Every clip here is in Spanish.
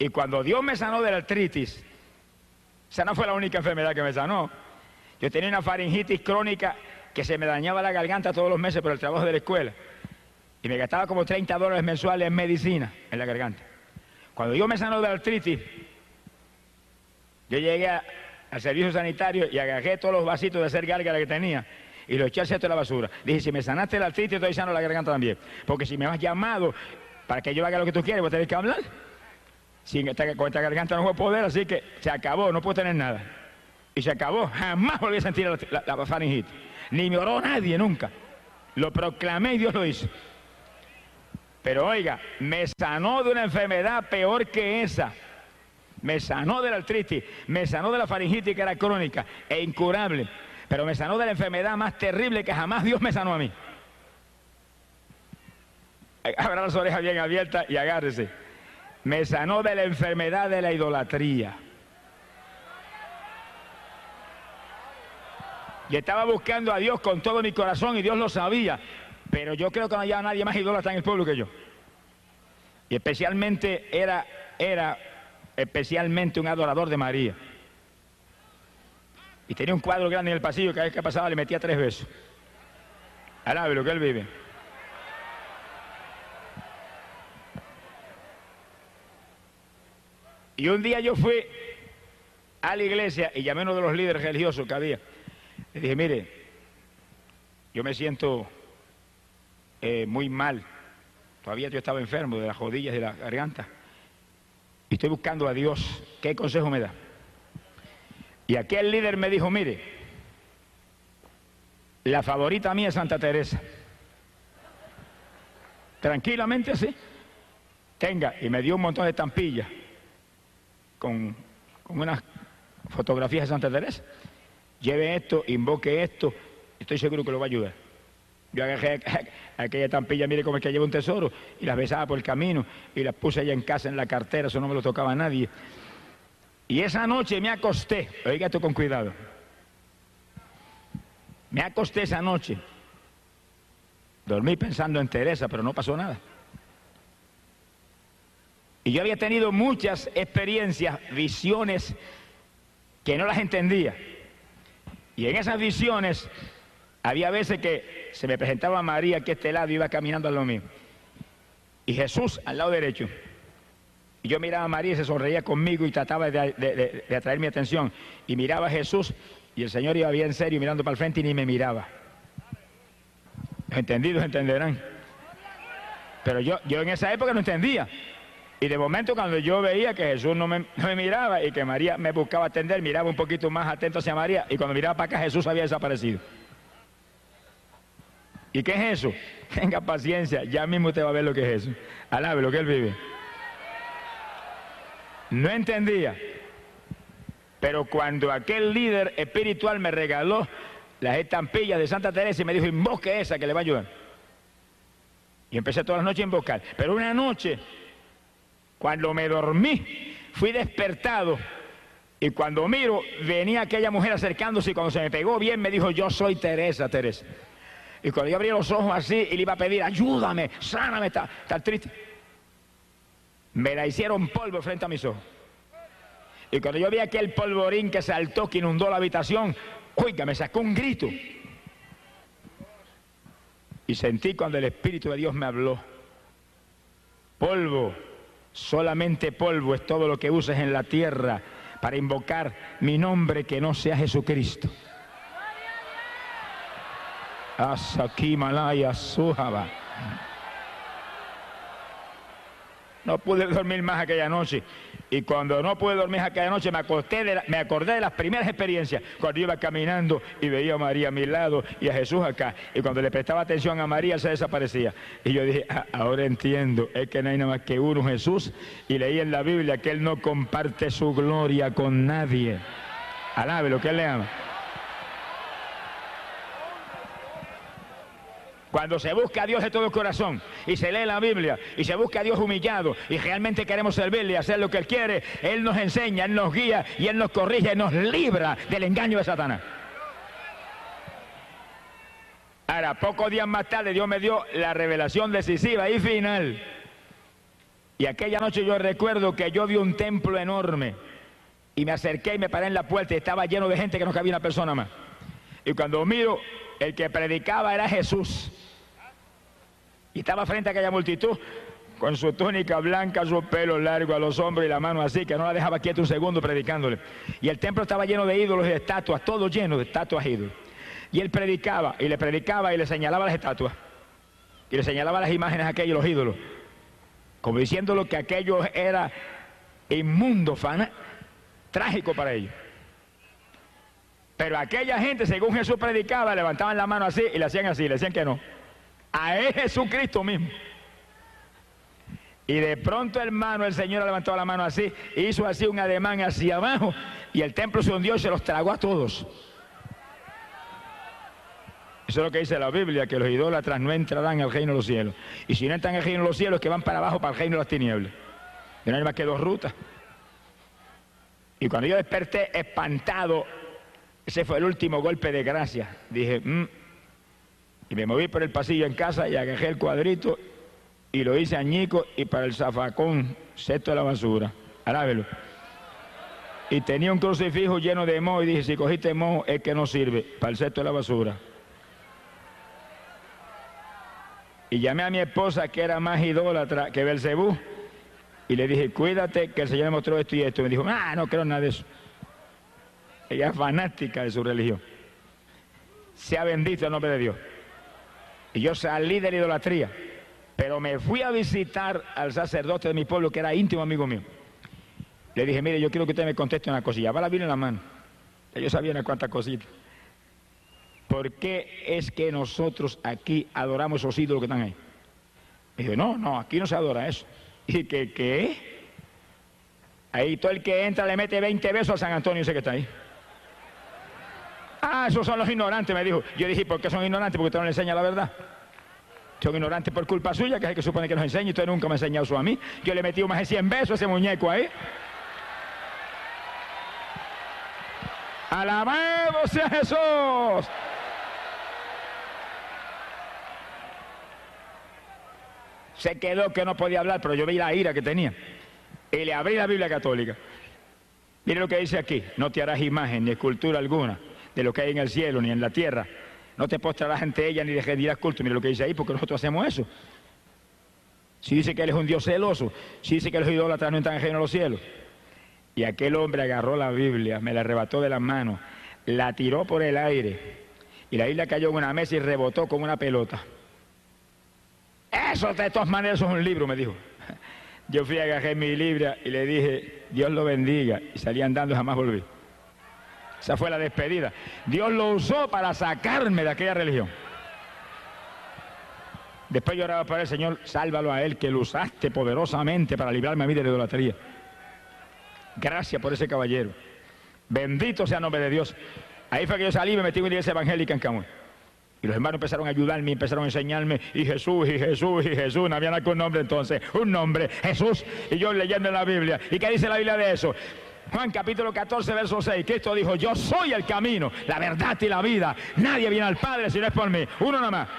Y cuando Dios me sanó de la artritis, esa no fue la única enfermedad que me sanó. Yo tenía una faringitis crónica que se me dañaba la garganta todos los meses por el trabajo de la escuela. Y me gastaba como $30 mensuales en medicina en la garganta. Cuando Dios me sanó de la artritis, yo llegué al servicio sanitario y agarré todos los vasitos de hacer gárgara que tenía y los eché al cesto de la basura. Dije, si me sanaste la artritis, estoy sano la garganta también. Porque si me has llamado para que yo haga lo que tú quieres, voy a tener que hablar. Con esta garganta no voy a poder, así que se acabó, no puedo tener nada. Y se acabó, jamás volví a sentir la faringitis. Ni me oró nadie nunca. Lo proclamé y Dios lo hizo. Pero oiga, me sanó de una enfermedad peor que esa. Me sanó de la artritis, me sanó de la faringitis que era crónica e incurable. Pero me sanó de la enfermedad más terrible que jamás Dios me sanó a mí. Abra las orejas bien abiertas y agárrese. Me sanó de la enfermedad de la idolatría. Y estaba buscando a Dios con todo mi corazón y Dios lo sabía. Pero yo creo que no había nadie más idólatra en el pueblo que yo. Y especialmente era especialmente un adorador de María. Y tenía un cuadro grande en el pasillo, cada vez que pasaba le metía 3 besos. Alabe lo que él vive. Y un día yo fui a la iglesia y llamé a uno de los líderes religiosos que había. Le dije, mire, yo me siento muy mal. Todavía yo estaba enfermo de las rodillas y de la garganta. Y estoy buscando a Dios. ¿Qué consejo me da? Y aquel líder me dijo, mire, la favorita mía es Santa Teresa. Tranquilamente así. Tenga. Y me dio un montón de estampillas con unas fotografías de Santa Teresa. Lleve esto, invoque esto, estoy seguro que lo va a ayudar. Yo agarré aquella estampilla, mire cómo es que lleva un tesoro, y las besaba por el camino, y las puse allá en casa en la cartera, eso no me lo tocaba a nadie. Y esa noche me acosté, oiga esto con cuidado, me acosté esa noche, dormí pensando en Teresa, pero no pasó nada. Y yo había tenido muchas experiencias, visiones, que no las entendía. Y en esas visiones, había veces que se me presentaba María aquí a este lado y iba caminando al lado mío. Y Jesús al lado derecho. Y yo miraba a María y se sonreía conmigo y trataba de atraer mi atención. Y miraba a Jesús y el Señor iba bien serio mirando para el frente y ni me miraba. Los entendidos entenderán. Pero yo en esa época no entendía. Y de momento cuando yo veía que Jesús no me miraba y que María me buscaba atender, miraba un poquito más atento hacia María y cuando miraba para acá Jesús había desaparecido. ¿Y qué es eso? Tenga paciencia, ya mismo usted va a ver lo que es eso. Alabe lo que él vive. No entendía. Pero cuando aquel líder espiritual me regaló las estampillas de Santa Teresa y me dijo, invoque esa que le va a ayudar. Y empecé todas las noches a invocar. Pero una noche, cuando me dormí, fui despertado y cuando miro, venía aquella mujer acercándose y cuando se me pegó bien me dijo, yo soy Teresa, Teresa. Y cuando yo abrí los ojos así y le iba a pedir, ayúdame, sáname, está triste. Me la hicieron polvo frente a mis ojos. Y cuando yo vi aquel polvorín que saltó, que inundó la habitación, oiga, me sacó un grito. Y sentí cuando el Espíritu de Dios me habló, polvo. Solamente polvo es todo lo que uses en la tierra para invocar mi nombre que no sea Jesucristo. Asaki Malaya Sujaba. No pude dormir más aquella noche. Y cuando no pude dormir aquella noche me acordé de las primeras experiencias. Cuando iba caminando y veía a María a mi lado y a Jesús acá. Y cuando le prestaba atención a María, él se desaparecía. Y yo dije, ahora entiendo, es que no hay nada más que uno, Jesús. Y leí en la Biblia que Él no comparte su gloria con nadie. Alabe lo que Él le ama. Cuando se busca a Dios de todo el corazón y se lee la Biblia y se busca a Dios humillado y realmente queremos servirle y hacer lo que Él quiere, Él nos enseña, Él nos guía y Él nos corrige y nos libra del engaño de Satanás. Ahora, pocos días más tarde Dios me dio la revelación decisiva y final. Y aquella noche yo recuerdo que yo vi un templo enorme y me acerqué y me paré en la puerta y estaba lleno de gente que no cabía una persona más. Y cuando miro, el que predicaba era Jesús. Y estaba frente a aquella multitud con su túnica blanca, su pelo largo a los hombros y la mano así, que no la dejaba quieta un segundo predicándole. Y el templo estaba lleno de ídolos y de estatuas, todo lleno de estatuas e ídolos. Y él predicaba y le señalaba las estatuas. Y le señalaba las imágenes a aquellos, los ídolos. Como diciéndolo que aquello era inmundo, trágico para ellos. Pero aquella gente, según Jesús predicaba, levantaban la mano así y le hacían así, le decían que no. A él Jesucristo mismo. Y de pronto, hermano, el Señor levantó la mano así, hizo así un ademán hacia abajo, y el templo se hundió y se los tragó a todos. Eso es lo que dice la Biblia, que los idólatras no entrarán al reino de los cielos. Y si no entran al reino de los cielos, es que van para abajo, para el reino de las tinieblas. Y no hay más que dos rutas. Y cuando yo desperté espantado, ese fue el último golpe de gracia. Dije, y me moví por el pasillo en casa y agarré el cuadrito y lo hice añico y para el zafacón, cesto de la basura. Arábelo. Y tenía un crucifijo lleno de moho y dije, si cogiste moho es que no sirve, para el cesto de la basura. Y llamé a mi esposa, que era más idólatra que Belcebú, y le dije, cuídate que el Señor me mostró esto y esto. Y me dijo, no creo en nada de eso. Ella es fanática de su religión. Sea bendito el nombre de Dios. Y yo salí de la idolatría, pero me fui a visitar al sacerdote de mi pueblo, que era íntimo amigo mío. Le dije, mire, yo quiero que usted me conteste una cosilla. Va la Biblia en la mano. Ellos sabían unas cuantas cositas. ¿Por qué es que nosotros aquí adoramos esos ídolos que están ahí? Me dijo, no, aquí no se adora eso. Y que, ¿qué? Ahí todo el que entra le mete 20 besos a San Antonio, ese que está ahí. Esos son los ignorantes, me dijo. Yo dije, ¿por qué son ignorantes? Porque usted no le enseña la verdad. Son ignorantes por culpa suya, que es el que supone que nos enseña, y usted nunca me ha enseñado eso a mí. Yo le metí más de 100 besos a ese muñeco ahí. ¡Alabado sea Jesús! Se quedó que no podía hablar, pero yo vi la ira que tenía. Y le abrí la Biblia católica. Mire lo que dice aquí. No te harás imagen ni escultura alguna de lo que hay en el cielo ni en la tierra. No te postrarás ante ella ni le rendirás culto. Mire lo que dice ahí, porque nosotros hacemos eso. Si dice que él es un Dios celoso, si dice que los idólatras no están ajenos a los cielos. Y aquel hombre agarró la Biblia, me la arrebató de las manos, la tiró por el aire, y la Biblia cayó en una mesa y rebotó como una pelota. Eso de todas maneras es un libro, me dijo. Yo fui a agarrar mi Biblia y le dije, Dios lo bendiga, y salí andando y jamás volví. Esa fue la despedida. Dios lo usó para sacarme de aquella religión. Después yo oraba para el Señor, sálvalo a él, que lo usaste poderosamente para librarme a mí de la idolatría. Gracias por ese caballero. Bendito sea el nombre de Dios. Ahí fue que yo salí y me metí en una iglesia evangélica en Camuy. Y los hermanos empezaron a ayudarme, empezaron a enseñarme, y Jesús, y Jesús, y Jesús. No había nada con un nombre entonces, un nombre, Jesús. Y yo leyendo en la Biblia. ¿Y qué dice la Biblia de eso? Juan capítulo 14, verso 6. Cristo dijo, yo soy el camino, la verdad y la vida. Nadie viene al Padre si no es por mí. Uno nada más.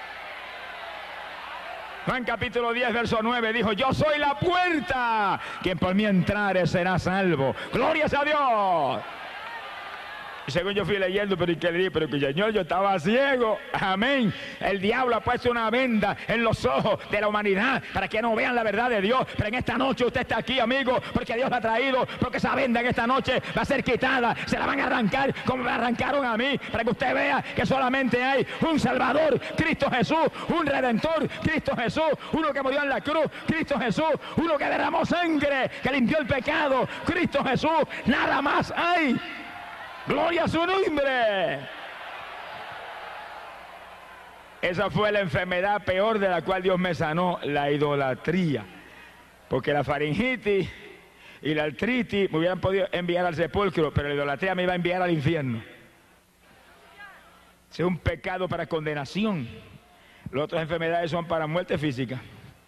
Juan capítulo 10, verso 9 dijo, yo soy la puerta, quien por mí entrare será salvo. ¡Glorias a Dios! Y según yo fui leyendo, pero ¿qué le dije? Pero que Señor, yo estaba ciego. Amén. El diablo ha puesto una venda en los ojos de la humanidad para que no vean la verdad de Dios. Pero en esta noche usted está aquí, amigo, porque Dios la ha traído, porque esa venda en esta noche va a ser quitada. Se la van a arrancar como me arrancaron a mí, para que usted vea que solamente hay un Salvador, Cristo Jesús, un Redentor, Cristo Jesús, uno que murió en la cruz, Cristo Jesús, uno que derramó sangre, que limpió el pecado, Cristo Jesús. Nada más hay. ¡Gloria a su nombre! Esa fue la enfermedad peor de la cual Dios me sanó, la idolatría. Porque la faringitis y la artritis me hubieran podido enviar al sepulcro, pero la idolatría me iba a enviar al infierno. Ese es un pecado para condenación. Las otras enfermedades son para muerte física.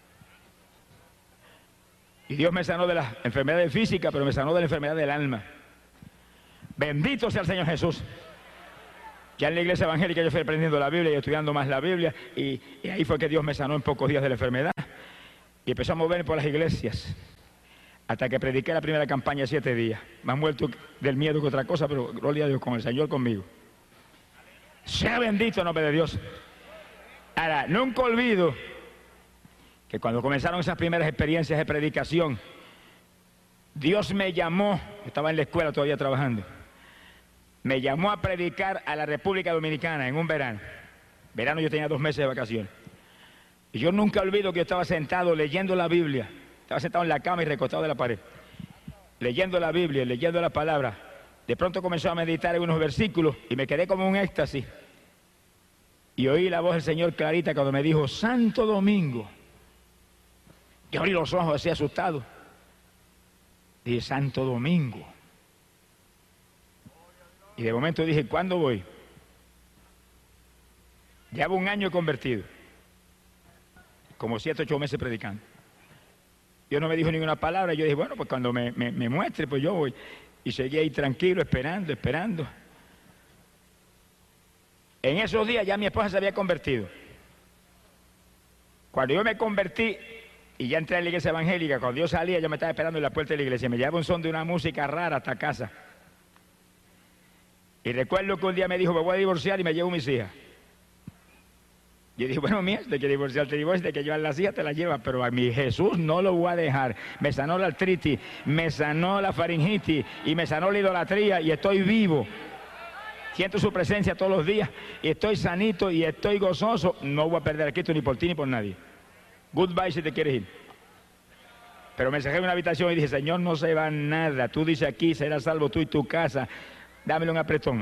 Y Dios me sanó de las enfermedades físicas, pero me sanó de la enfermedad del alma. Bendito sea el Señor Jesús. Ya en la iglesia evangélica yo fui aprendiendo la Biblia y estudiando más la Biblia, y ahí fue que Dios me sanó en pocos días de la enfermedad. Y empezó a moverme por las iglesias, hasta que prediqué la primera campaña 7 días. Más muerto del miedo que otra cosa, pero gloria a Dios, con el Señor conmigo. Sea bendito el nombre de Dios. Ahora, nunca olvido que cuando comenzaron esas primeras experiencias de predicación, Dios me llamó, estaba en la escuela todavía trabajando, me llamó a predicar a la República Dominicana en un verano. Verano yo tenía 2 meses de vacaciones. Y yo nunca olvido que yo estaba sentado leyendo la Biblia, estaba sentado en la cama y recostado de la pared, leyendo la Biblia, leyendo la palabra. De pronto comenzó a meditar en unos versículos y me quedé como un éxtasis. Y oí la voz del Señor clarita cuando me dijo, Santo Domingo. Yo abrí los ojos así asustado. Dije, Santo Domingo. Y de momento dije, ¿cuándo voy? Llevo 1 año convertido. Como 7, 8 meses predicando. Dios no me dijo ninguna palabra. Yo dije, bueno, pues cuando me muestre, pues yo voy. Y seguí ahí tranquilo, esperando. En esos días ya mi esposa se había convertido. Cuando yo me convertí y ya entré a la iglesia evangélica, cuando yo salía, yo me estaba esperando en la puerta de la iglesia. Me llevaba un son de una música rara hasta casa. Y recuerdo que un día me dijo, me voy a divorciar y me llevo mis hijas. Yo dije, bueno, mía, de que divorciarte, de que llevar las hijas te las llevas, pero a mi Jesús no lo voy a dejar. Me sanó la artritis, me sanó la faringitis y me sanó la idolatría y estoy vivo. Siento su presencia todos los días y estoy sanito y estoy gozoso. No voy a perder a Cristo ni por ti ni por nadie. Goodbye si te quieres ir. Pero me encerré en una habitación y dije, Señor, no se va nada. Tú dices aquí, serás salvo tú y tu casa. Dámelo un apretón.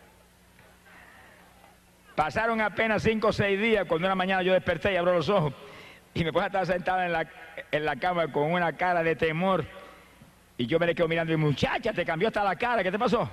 Pasaron apenas 5 o 6 días cuando una mañana yo desperté y abro los ojos y mi esposa estaba sentada en la cama con una cara de temor y yo me le quedo mirando y muchacha, te cambió hasta la cara, ¿qué te pasó?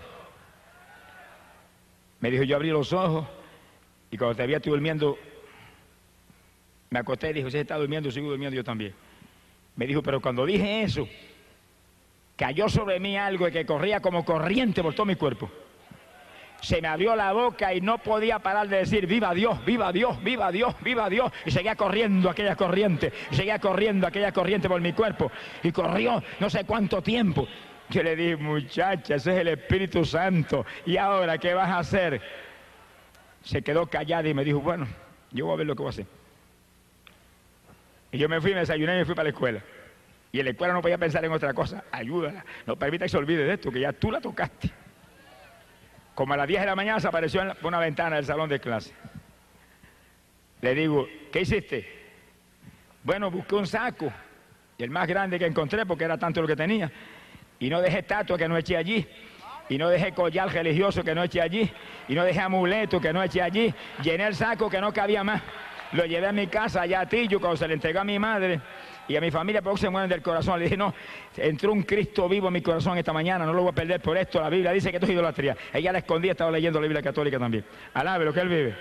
Me dijo, yo abrí los ojos y cuando te vi estoy durmiendo, me acosté y dijo, si está durmiendo, sigo durmiendo yo también. Me dijo, pero cuando dije eso, cayó sobre mí algo que corría como corriente por todo mi cuerpo. Se me abrió la boca y no podía parar de decir, viva Dios, viva Dios, viva Dios, viva Dios. Y seguía corriendo aquella corriente, por mi cuerpo. Y corrió no sé cuánto tiempo. Yo le dije, muchacha, ese es el Espíritu Santo. ¿Y ahora qué vas a hacer? Se quedó callada y me dijo, bueno, yo voy a ver lo que voy a hacer. Y yo me fui, me desayuné y me fui para la escuela. Y en la escuela no podía pensar en otra cosa. Ayúdala, no permita que se olvide de esto, que ya tú la tocaste. Como a las 10 de la mañana se apareció en una ventana del salón de clase. Le digo, ¿qué hiciste? Bueno, busqué un saco, el más grande que encontré porque era tanto lo que tenía. Y no dejé estatua que no eché allí. Y no dejé collar religioso que no eché allí. Y no dejé amuleto que no eché allí. Llené el saco que no cabía más. Lo llevé a mi casa, allá a Tillo, cuando se le entregó a mi madre y a mi familia, porque se mueren del corazón. Le dije, no, entró un Cristo vivo en mi corazón esta mañana, no lo voy a perder por esto. La Biblia dice que esto es idolatría. Ella la escondía, estaba leyendo la Biblia católica también. Alabe lo que él vive.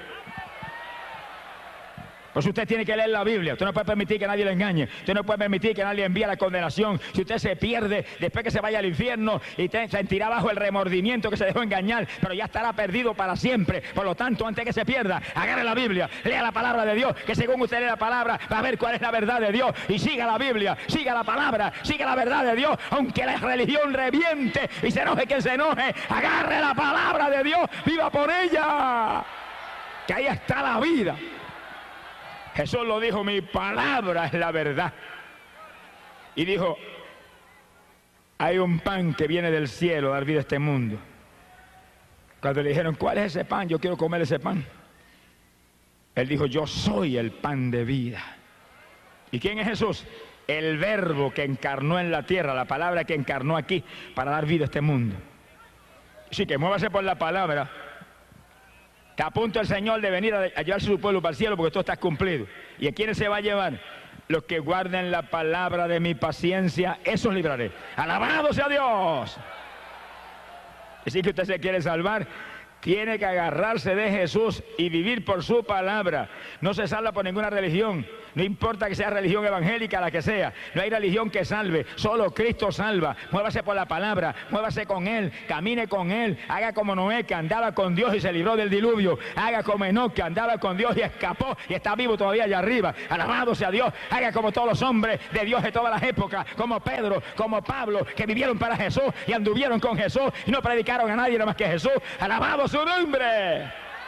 Pues usted tiene que leer la Biblia. Usted no puede permitir que nadie le engañe. Usted no puede permitir que nadie envíe la condenación. Si usted se pierde, después que se vaya al infierno y sentirá bajo el remordimiento que se dejó engañar, pero ya estará perdido para siempre. Por lo tanto, antes que se pierda, agarre la Biblia, lea la palabra de Dios, que según usted lee la palabra, va a ver cuál es la verdad de Dios. Y siga la Biblia, siga la palabra, siga la verdad de Dios. Aunque la religión reviente y se enoje quien se enoje, agarre la palabra de Dios, viva por ella. Que ahí está la vida. Jesús lo dijo, mi palabra es la verdad. Y dijo, hay un pan que viene del cielo a dar vida a este mundo. Cuando le dijeron, ¿cuál es ese pan? Yo quiero comer ese pan. Él dijo, yo soy el pan de vida. ¿Y quién es Jesús? El verbo que encarnó en la tierra, la palabra que encarnó aquí para dar vida a este mundo. Así que muévase por la palabra. Está a punto el Señor de venir a llevarse su pueblo para el cielo porque todo está cumplido. ¿Y a quiénes se va a llevar? Los que guarden la palabra de mi paciencia, esos libraré. ¡Alabado sea Dios! Así que usted se quiere salvar, Tiene que agarrarse de Jesús y vivir por su palabra. No se salva por ninguna religión. No importa que sea religión evangélica, la que sea. No hay religión que salve. Solo Cristo salva. Muévase por la palabra. Muévase con Él. Camine con Él. Haga como Noé, que andaba con Dios y se libró del diluvio. Haga como Enoc, que andaba con Dios y escapó y está vivo todavía allá arriba. Alabado sea Dios. Haga como todos los hombres de Dios de todas las épocas. Como Pedro, como Pablo, que vivieron para Jesús y anduvieron con Jesús y no predicaron a nadie nada más que Jesús. Alabado su nombre.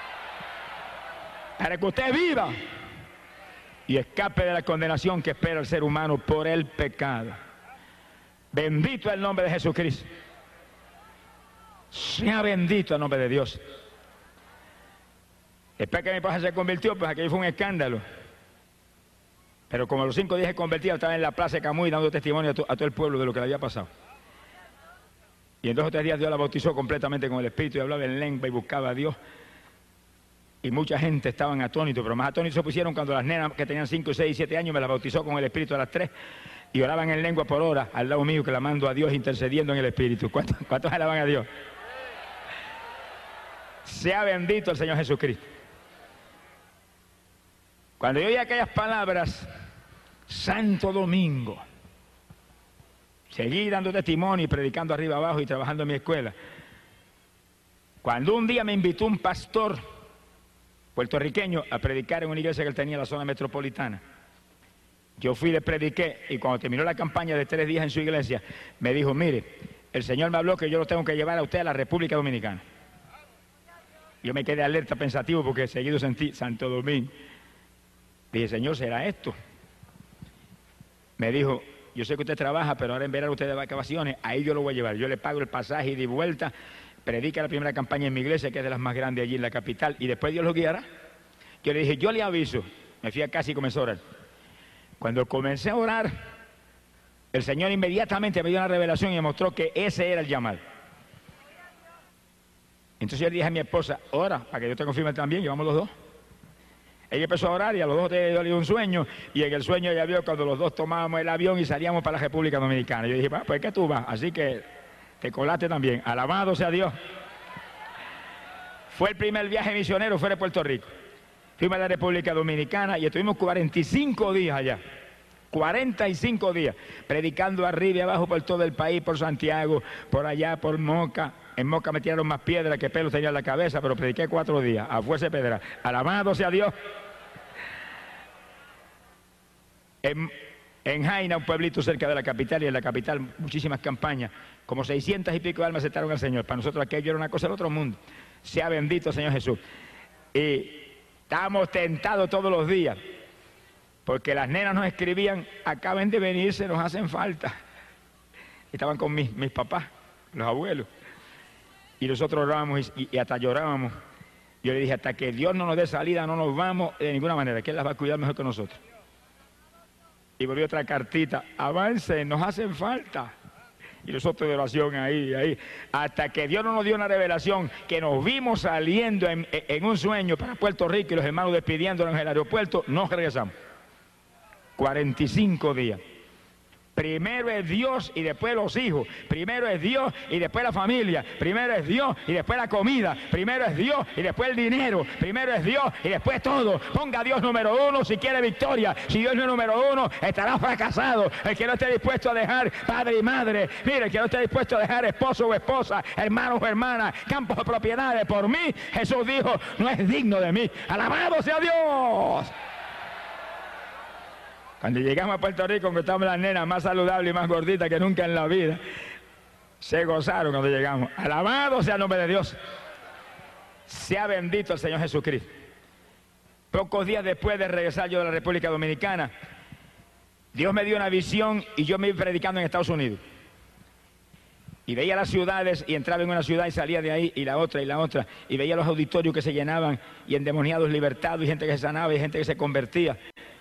Para que usted viva y escape de la condenación que espera el ser humano por el pecado. Bendito es el nombre de Jesucristo. Sea bendito el nombre de Dios. Después que mi esposa se convirtió, pues aquello fue un escándalo. Pero como a los 5 días se convertía, estaba en la plaza de Camuy dando testimonio a todo el pueblo de lo que le había pasado. Y en 2 o 3 días Dios la bautizó completamente con el Espíritu y hablaba en lengua y buscaba a Dios. Y mucha gente estaban atónitos, pero más atónitos se pusieron cuando las nenas que tenían 5, 6, 7 años me las bautizó con el Espíritu a las 3 y oraban en lengua por hora al lado mío, clamando a Dios, intercediendo en el Espíritu. ¿Cuántos alaban a Dios? Sea bendito el Señor Jesucristo. Cuando yo oí aquellas palabras, Santo Domingo, seguí dando testimonio y predicando arriba abajo y trabajando en mi escuela. Cuando un día me invitó un pastor puertorriqueño a predicar en una iglesia que él tenía en la zona metropolitana, yo fui, le prediqué y cuando terminó la campaña de 3 días en su iglesia, me dijo: mire, el Señor me habló que yo lo tengo que llevar a usted a la República Dominicana. Yo me quedé alerta, pensativo, porque seguido sentí Santo Domingo. Dije: Señor, ¿será esto? Me dijo: yo sé que usted trabaja, pero ahora en verano usted de vacaciones, ahí yo lo voy a llevar. Yo le pago el pasaje y de vuelta, predica la primera campaña en mi iglesia, que es de las más grandes allí en la capital, y después Dios lo guiará. Yo le dije: yo le aviso. Me fui a casa y comencé a orar. Cuando comencé a orar, el Señor inmediatamente me dio una revelación y me mostró que ese era el llamado. Entonces yo le dije a mi esposa: ora, para que yo te confirme también, llevamos los dos. Ella empezó a orar y a los dos le dio un sueño, y en el sueño ella vio cuando los dos tomábamos el avión y salíamos para la República Dominicana. Yo dije: pues que tú vas, así que te colaste también. Alabado sea Dios. Fue el primer viaje misionero fuera de Puerto Rico. Fuimos a la República Dominicana y estuvimos 45 días allá. 45 días, predicando arriba y abajo por todo el país, por Santiago, por allá, por Moca. En Moca me tiraron más piedras que pelos tenía en la cabeza, pero prediqué 4 días, a fuerza de pedra. Alabado sea Dios. En Jaina, un pueblito cerca de la capital, y en la capital muchísimas campañas, como 600 y pico de almas aceptaron al Señor. Para nosotros aquello era una cosa del otro mundo. Sea bendito el Señor Jesús. Y estábamos tentados todos los días, porque las nenas nos escribían: acaben de venirse, nos hacen falta. Estaban con mis papás, los abuelos, y nosotros orábamos y hasta llorábamos. Yo le dije: hasta que Dios no nos dé salida, no nos vamos de ninguna manera, que Él las va a cuidar mejor que nosotros. Y volvió otra cartita: avancen, nos hacen falta. Y nosotros de oración ahí, hasta que Dios no nos dio una revelación, que nos vimos saliendo en un sueño para Puerto Rico y los hermanos despidiéndonos en el aeropuerto, nos regresamos. 45 días. Primero es Dios y después los hijos. Primero es Dios y después la familia. Primero es Dios y después la comida. Primero es Dios y después el dinero. Primero es Dios y después todo. Ponga a Dios número 1 si quiere victoria. Si Dios no es número 1, estará fracasado. El que no esté dispuesto a dejar padre y madre. Mire, el que no esté dispuesto a dejar esposo o esposa, hermanos o hermanas, campos o propiedades por mí, Jesús dijo, no es digno de mí. ¡Alabado sea Dios! Cuando llegamos a Puerto Rico, encontramos las nenas más saludables y más gorditas que nunca en la vida. Se gozaron cuando llegamos. Alabado sea el nombre de Dios. Sea bendito el Señor Jesucristo. Pocos días después de regresar yo de la República Dominicana, Dios me dio una visión y yo me iba predicando en Estados Unidos. Y veía las ciudades y entraba en una ciudad y salía de ahí y la otra y la otra. Y veía los auditorios que se llenaban y endemoniados libertados y gente que se sanaba y gente que se convertía.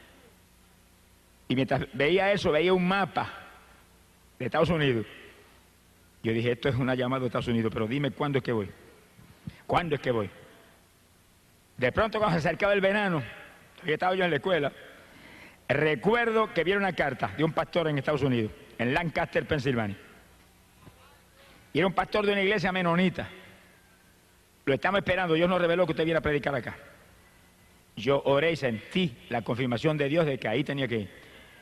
Y mientras veía eso, veía un mapa de Estados Unidos. Yo dije, esto es una llamada de Estados Unidos, pero dime cuándo es que voy. ¿Cuándo es que voy? De pronto, cuando se acercaba el verano, todavía estaba yo en la escuela, recuerdo que vi una carta de un pastor en Estados Unidos, en Lancaster, Pensilvania. Y era un pastor de una iglesia menonita. Lo estamos esperando, Dios nos reveló que usted viene a predicar acá. Yo oré y sentí la confirmación de Dios de que ahí tenía que ir.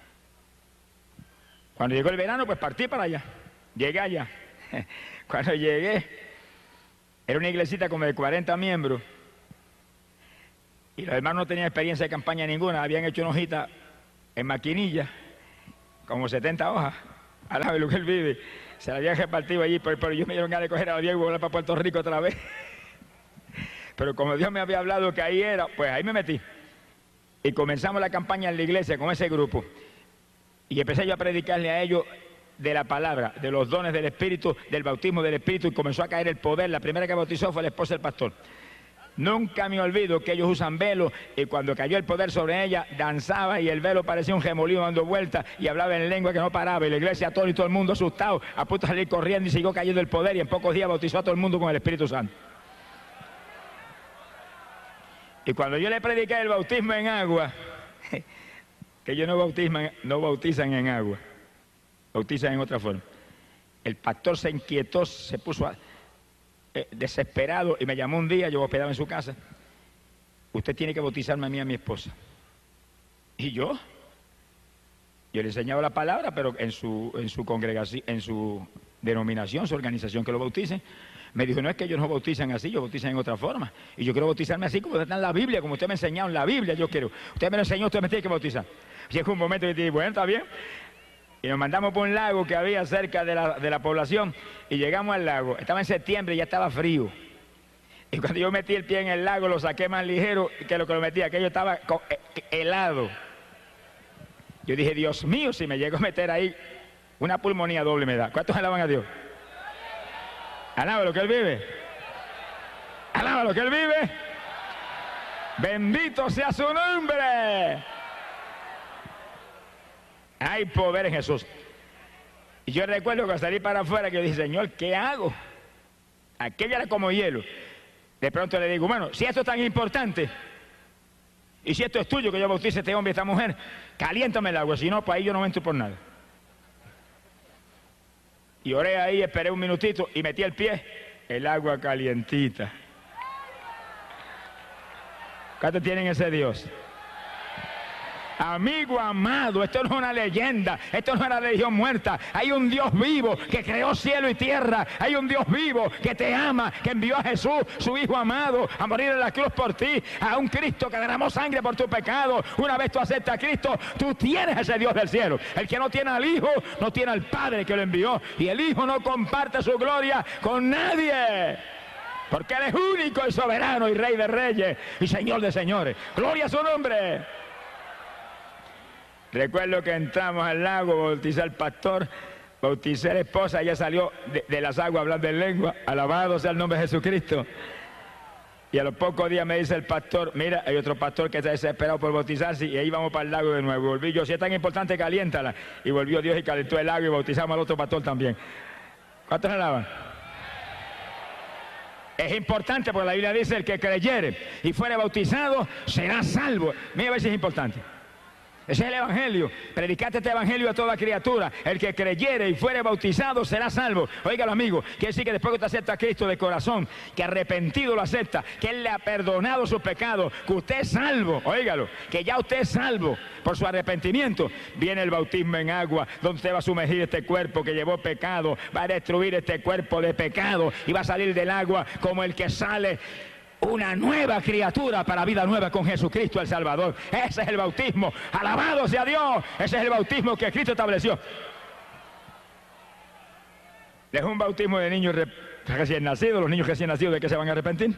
Cuando llegó el verano, pues partí para allá. Llegué allá. Cuando llegué, era una iglesita como de 40 miembros. Y los hermanos no tenían experiencia de campaña ninguna. Habían hecho una hojita en maquinilla, como 70 hojas, al lado de lo que él vive. Se la habían repartido allí, pero yo me dieron ganas de coger a Diego y volar para Puerto Rico otra vez. Pero como Dios me había hablado que ahí era, pues ahí me metí. Y comenzamos la campaña en la iglesia con ese grupo. Y empecé yo a predicarle a ellos de la palabra, de los dones del Espíritu, del bautismo del Espíritu, y comenzó a caer el poder. La primera que bautizó fue la esposa del pastor. Nunca me olvido que ellos usan velo, y cuando cayó el poder sobre ella, danzaba y el velo parecía un remolino dando vueltas y hablaba en lengua que no paraba, y la iglesia todo y todo el mundo asustado, a punto de salir corriendo, y siguió cayendo el poder, y en pocos días bautizó a todo el mundo con el Espíritu Santo. Y cuando yo le prediqué el bautismo en agua, que ellos no bautizan en agua, bautizan en otra forma, el pastor se inquietó, se puso desesperado y me llamó un día. Yo hospedaba en su casa. Usted tiene que bautizarme a mí y a mi esposa. ¿Y yo? Yo le enseñaba la palabra, pero en su congregación, en su denominación, su organización, que lo bauticen. Me dijo, no, es que ellos no bautizan así, ellos bautizan en otra forma. Y yo quiero bautizarme así como está en la Biblia, como usted me ha enseñado en la Biblia, yo quiero. Usted me lo enseñó, usted me tiene que bautizar. Y llegó un momento que dije, bueno, está bien. Y nos mandamos por un lago que había cerca de la población, y llegamos al lago. Estaba en septiembre y ya estaba frío. Y cuando yo metí el pie en el lago, lo saqué más ligero que lo metí. Aquello estaba helado. Yo dije, Dios mío, si me llego a meter ahí, una pulmonía doble me da. ¿Cuántos alaban a Dios? Alaba lo que Él vive. Alaba lo que Él vive. Bendito sea su nombre. Hay poder en Jesús. Y yo recuerdo que al salir para afuera, que yo dije, Señor, ¿qué hago? Aquello era como hielo. De pronto le digo, bueno, si esto es tan importante, y si esto es tuyo, que yo bautice a este hombre y a esta mujer, caliéntame el agua, si no, pues ahí yo no entro por nada. Y oré ahí, esperé un minutito y metí el pie, el agua calientita. ¿Cuántos tienen ese Dios? Amigo amado, esto no es una leyenda, esto no es una religión muerta. Hay un Dios vivo que creó cielo y tierra. Hay un Dios vivo que te ama, que envió a Jesús, su Hijo amado, a morir en la cruz por ti. A un Cristo que derramó sangre por tu pecado. Una vez tú aceptas a Cristo, tú tienes ese Dios del cielo. El que no tiene al Hijo, no tiene al Padre que lo envió. Y el Hijo no comparte su gloria con nadie. Porque Él es único y soberano y Rey de reyes y Señor de señores. Gloria a su nombre. Recuerdo que entramos al lago, bauticé al pastor, bauticé a la esposa, ella salió de las aguas hablando en lengua, alabado sea el nombre de Jesucristo. Y a los pocos días me dice el pastor, mira, hay otro pastor que está desesperado por bautizarse, y ahí vamos para el lago de nuevo. Volví yo, si es tan importante, caliéntala. Y volvió Dios y calentó el lago y bautizamos al otro pastor también. ¿Cuántos alaban? Es importante porque la Biblia dice, el que creyere y fuere bautizado será salvo. Mira a ver si es importante. Ese es el evangelio. Predicate este evangelio a toda criatura. El que creyere y fuere bautizado será salvo. Óigalo, amigo. Quiere decir que después que usted acepta a Cristo de corazón, que arrepentido lo acepta, que Él le ha perdonado sus pecados, que usted es salvo. Óigalo, que ya usted es salvo por su arrepentimiento. Viene el bautismo en agua, donde usted va a sumergir este cuerpo que llevó pecado, va a destruir este cuerpo de pecado y va a salir del agua como el que sale una nueva criatura para vida nueva con Jesucristo el Salvador. Ese es el bautismo. Alabado sea Dios. Ese es el bautismo que Cristo estableció. Es un bautismo de niños recién nacidos. Los niños recién nacidos, ¿de qué se van a arrepentir?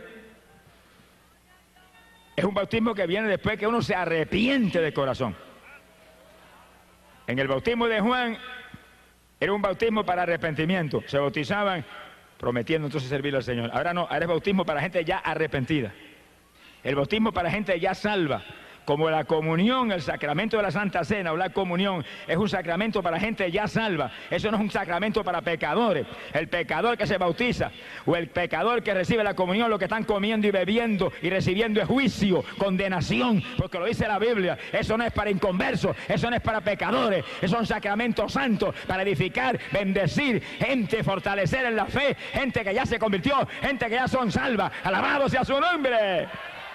Es un bautismo que viene después que uno se arrepiente de corazón. En el bautismo de Juan era un bautismo para arrepentimiento. Se bautizaban prometiendo entonces servirle al Señor. Ahora no, ahora es bautismo para gente ya arrepentida. El bautismo para gente ya salva, Como la comunión, el sacramento de la Santa Cena o la comunión es un sacramento para gente ya salva. Eso no es un sacramento para pecadores. El pecador que se bautiza o el pecador que recibe la comunión, lo que están comiendo y bebiendo y recibiendo es juicio, condenación, porque lo dice la Biblia. Eso no es para inconversos, eso no es para pecadores. Eso es un sacramento santo para edificar, bendecir gente, fortalecer en la fe, gente que ya se convirtió, gente que ya son salvas. Alabado sea su nombre.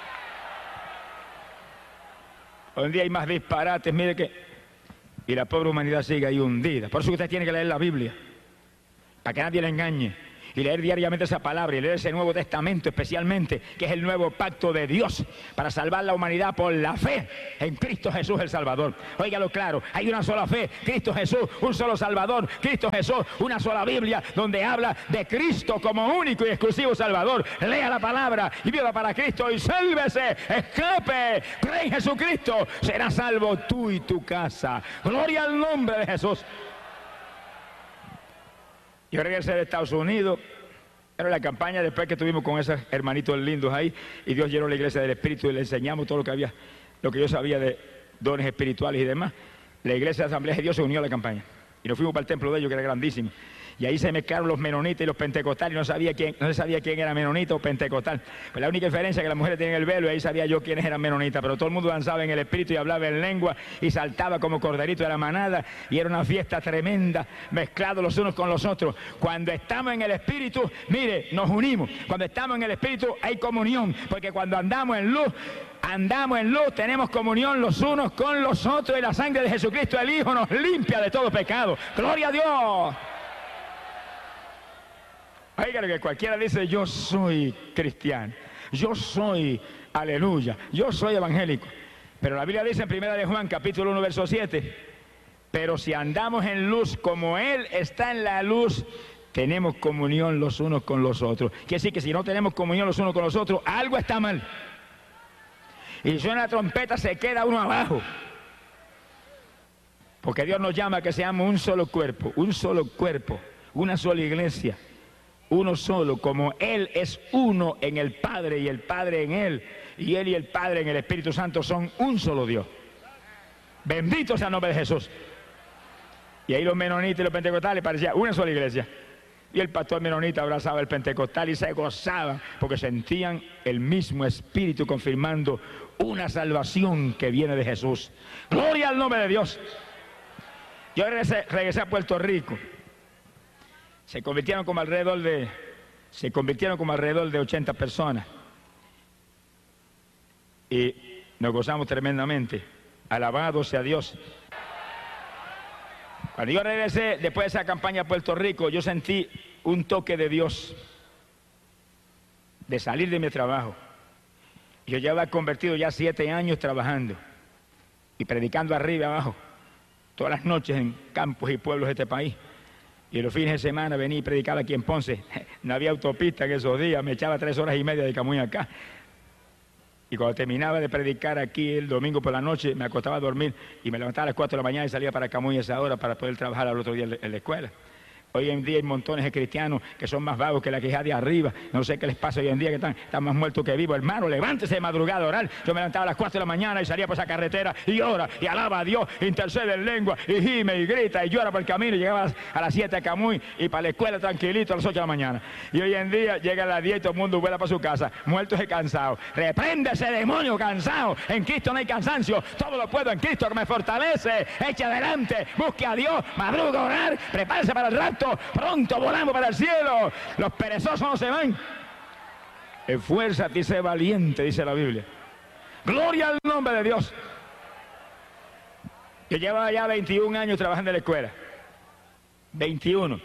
Hoy en día hay más disparates, mire que... Y la pobre humanidad sigue ahí hundida. Por eso usted tiene que leer la Biblia, para que nadie le engañe. Y leer diariamente esa palabra y leer ese Nuevo Testamento especialmente, que es el nuevo pacto de Dios para salvar la humanidad por la fe en Cristo Jesús el Salvador. Óigalo claro, hay una sola fe, Cristo Jesús, un solo Salvador, Cristo Jesús, una sola Biblia donde habla de Cristo como único y exclusivo Salvador. Lea la palabra y viva para Cristo y sálvese, escape, cree en Jesucristo, serás salvo tú y tu casa. Gloria al nombre de Jesús. Yo regresé de Estados Unidos, era la campaña después que tuvimos con esos hermanitos lindos ahí, y Dios llenó la iglesia del Espíritu y le enseñamos todo lo que había, lo que yo sabía de dones espirituales y demás. La iglesia de Asamblea de Dios se unió a la campaña y nos fuimos para el templo de ellos, que era grandísimo. Y ahí se mezclaron los menonitas y los pentecostales, y no se sabía quién era menonita o pentecostal. Pues la única diferencia es que las mujeres tienen el velo, y ahí sabía yo quiénes eran menonitas, pero todo el mundo danzaba en el espíritu y hablaba en lengua y saltaba como corderito de la manada, y era una fiesta tremenda, mezclados los unos con los otros. Cuando estamos en el espíritu, mire, nos unimos. Cuando estamos en el espíritu hay comunión, porque cuando andamos en luz, tenemos comunión los unos con los otros, y la sangre de Jesucristo el Hijo nos limpia de todo pecado. ¡Gloria a Dios! Oiga, que cualquiera dice, yo soy cristiano, yo soy, aleluya, yo soy evangélico. Pero la Biblia dice en 1 de Juan, capítulo 1, verso 7, pero si andamos en luz como Él está en la luz, tenemos comunión los unos con los otros. Quiere decir que si no tenemos comunión los unos con los otros, algo está mal. Y si suena la trompeta, se queda uno abajo. Porque Dios nos llama a que seamos un solo cuerpo, una sola iglesia. Uno solo, como Él es uno en el Padre y el Padre en Él, y Él y el Padre en el Espíritu Santo son un solo Dios. Bendito sea el nombre de Jesús. Y ahí los menonitas y los pentecostales parecían una sola iglesia. Y el pastor menonita abrazaba al pentecostal y se gozaba porque sentían el mismo Espíritu confirmando una salvación que viene de Jesús. Gloria al nombre de Dios. Yo regresé a Puerto Rico. Se convirtieron como alrededor de 80 personas. Y nos gozamos tremendamente. Alabado sea Dios. Cuando yo regresé, después de esa campaña a Puerto Rico, yo sentí un toque de Dios de salir de mi trabajo. Yo ya había convertido ya 7 años trabajando y predicando arriba y abajo, todas las noches en campos y pueblos de este país. Y los fines de semana venía y predicaba aquí en Ponce. No había autopista en esos días, me echaba 3 horas y media de Camuy acá. Y cuando terminaba de predicar aquí el domingo por la noche, me acostaba a dormir y me levantaba a las 4 de la mañana y salía para Camuy a esa hora para poder trabajar al otro día en la escuela. Hoy en día hay montones de cristianos que son más vagos que la queja de arriba. No sé qué les pasa hoy en día, que están más muertos que vivos. Hermano, levántese de madrugada a orar. Yo me levantaba a las 4 de la mañana y salía por esa carretera y ora y alaba a Dios, intercede en lengua y gime y grita y llora por el camino, y llegaba a las 7 a Camuy y para la escuela tranquilito a las 8 de la mañana. Y hoy en día llega a las 10 y todo el mundo vuela para su casa, muertos y cansados. Reprende ese demonio cansado. En Cristo no hay cansancio. Todo lo puedo en Cristo que me fortalece. Eche adelante, busque a Dios, madruga a orar, prepárese para el rapto. Pronto volamos para el cielo. Los perezosos no se van. Esfuérzate y sé valiente, dice la Biblia. Gloria al nombre de Dios. Yo llevaba ya 21 años trabajando en la escuela. 21.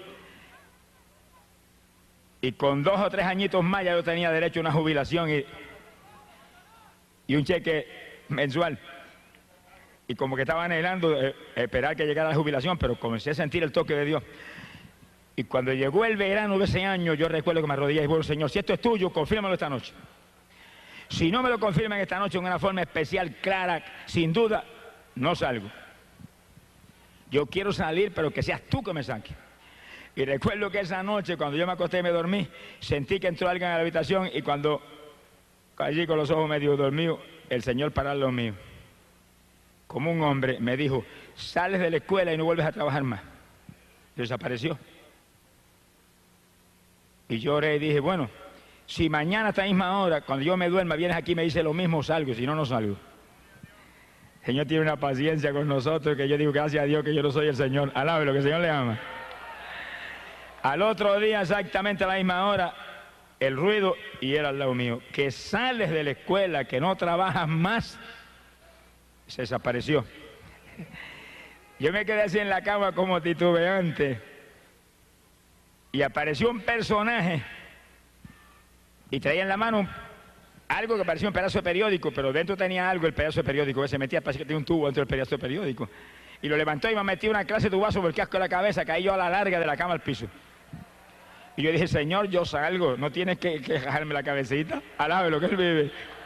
Y con 2 o 3 añitos más ya yo tenía derecho a una jubilación y un cheque mensual. Y como que estaba anhelando esperar que llegara la jubilación, pero comencé a sentir el toque de Dios. Y cuando llegó el verano de ese año, yo recuerdo que me arrodillé y dije, Señor, si esto es tuyo, confírmalo esta noche. Si no me lo confirman esta noche en una forma especial, clara, sin duda, no salgo. Yo quiero salir, pero que seas tú que me saques. Y recuerdo que esa noche, cuando yo me acosté y me dormí, sentí que entró alguien a la habitación, y cuando allí con los ojos medio dormidos, el Señor paró los míos. como un hombre, me dijo, sales de la escuela y no vuelves a trabajar más. Desapareció. Y yo oré y dije, bueno, si mañana a esta misma hora, cuando yo me duerma, vienes aquí y me dices lo mismo, salgo, si no, no salgo. El Señor tiene una paciencia con nosotros que yo digo, gracias a Dios que yo no soy el Señor. Alabe lo que el Señor le ama. Al otro día, exactamente a la misma hora, el ruido, y era al lado mío, que sales de la escuela, que no trabajas más, se desapareció. Yo me quedé así en la cama como titubeante, y apareció un personaje, y traía en la mano algo que parecía un pedazo de periódico, pero dentro tenía algo, el pedazo de periódico, que se metía, parece que tenía un tubo dentro del pedazo de periódico, y lo levantó y me metió una clase de tubazo por el casco de la cabeza, caí yo a la larga de la cama al piso. Y yo dije, Señor, yo salgo, no tienes que dejarme la cabecita, alabe lo que Él vive.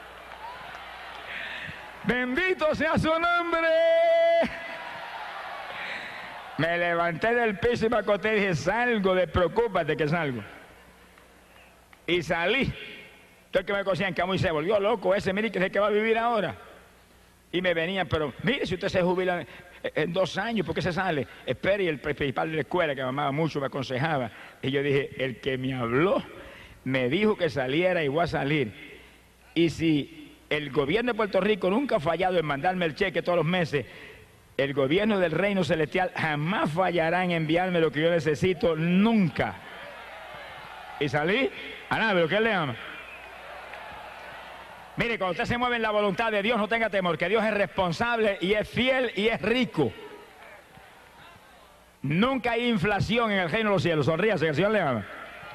Bendito sea su nombre. Me levanté del piso y me acosté y dije, salgo, despreocúpate que salgo. Y salí. Todo el que me conocía en cama y se volvió loco ese, mire que es el que va a vivir ahora. Y me venían, pero mire, si usted se jubila en 2 años, ¿por qué se sale? Espere, y el principal de la escuela, que me amaba mucho, me aconsejaba. Y yo dije, el que me habló, me dijo que saliera y voy a salir. Y si el gobierno de Puerto Rico nunca ha fallado en mandarme el cheque todos los meses, el gobierno del reino celestial jamás fallará en enviarme lo que yo necesito, nunca. Y salí, a nada, lo que Él le ama. Mire, cuando usted se mueve en la voluntad de Dios, no tenga temor, que Dios es responsable y es fiel y es rico. Nunca hay inflación en el reino de los cielos. Sonríase, que el Señor le ama.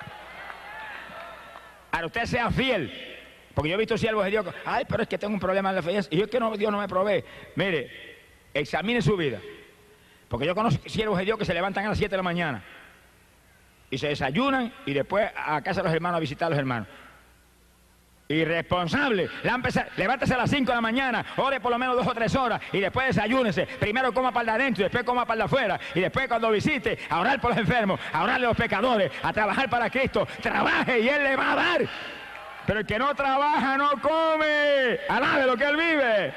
Ahora usted sea fiel, porque yo he visto siervos de Dios, ay, pero es que tengo un problema en la fe. Y yo es que no, Dios no me provee. Mire, examine su vida. Porque yo conozco siervos de Dios que se levantan a las 7 de la mañana y se desayunan y después a casa de los hermanos a visitar a los hermanos. Irresponsable, levántese a las 5 de la mañana, ore por lo menos 2 o 3 horas y después desayúnese. Primero coma para el de adentro y después coma para el de afuera. Y después cuando visite, a orar por los enfermos, a orarle a los pecadores, a trabajar para Cristo. Trabaje y Él le va a dar. Pero el que no trabaja no come. Alabe lo que Él vive.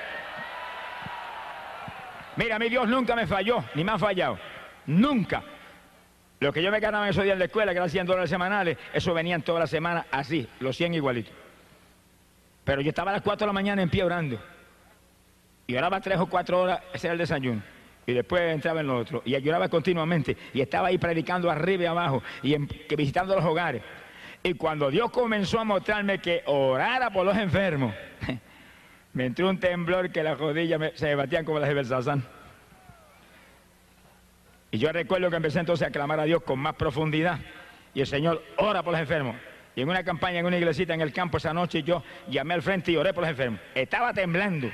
Mira, a mí Dios nunca me falló, ni me ha fallado. Nunca. Lo que yo me ganaba en esos días de la escuela, que eran $100 semanales, eso venían toda la semana así, los 100 igualitos. Pero yo estaba a las 4 de la mañana en pie orando. Y oraba 3 o 4 horas, ese era el desayuno. Y después entraba en lo otro. Y lloraba continuamente. Y estaba ahí predicando arriba y abajo. Y visitando los hogares. Y cuando Dios comenzó a mostrarme que orara por los enfermos, me entró un temblor que las rodillas se me batían como las de Belsasán. Y yo recuerdo que empecé entonces a clamar a Dios con más profundidad. Y el Señor ora por los enfermos. Y en una campaña, en una iglesita en el campo esa noche, yo llamé al frente y oré por los enfermos. Estaba temblando.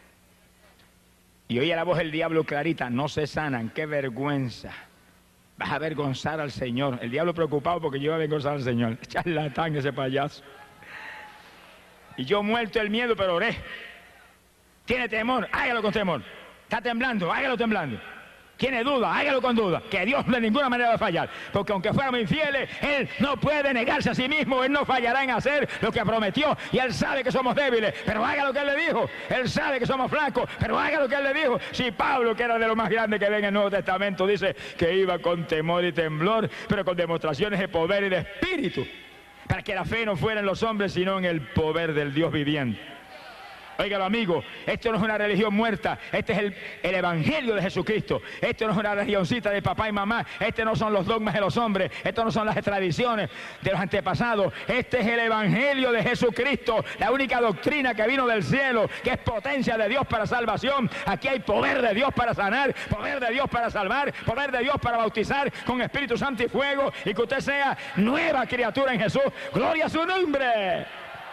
Y oía la voz del diablo clarita, no se sanan, qué vergüenza. Vas a avergonzar al Señor. El diablo preocupado porque yo iba a avergonzar al Señor. Charlatán ese payaso. Y yo muerto el miedo, pero oré. ¿Tiene temor? Hágalo con temor. ¿Está temblando? Hágalo temblando. ¿Tiene duda? Hágalo con duda, que Dios de ninguna manera va a fallar, porque aunque fuéramos infieles, Él no puede negarse a sí mismo, Él no fallará en hacer lo que prometió, y Él sabe que somos débiles, pero haga lo que Él le dijo. Él sabe que somos flacos, pero haga lo que Él le dijo. Si Pablo, que era de lo más grande que ve en el Nuevo Testamento, dice que iba con temor y temblor, pero con demostraciones de poder y de espíritu, para que la fe no fuera en los hombres, sino en el poder del Dios viviente. Óigalo, amigo, esto no es una religión muerta, este es el evangelio de Jesucristo. Esto no es una religioncita de papá y mamá, este no son los dogmas de los hombres, esto no son las tradiciones de los antepasados, este es el evangelio de Jesucristo, la única doctrina que vino del cielo, que es potencia de Dios para salvación. Aquí hay poder de Dios para sanar, poder de Dios para salvar, poder de Dios para bautizar con Espíritu Santo y fuego, y que usted sea nueva criatura en Jesús. ¡Gloria a su nombre!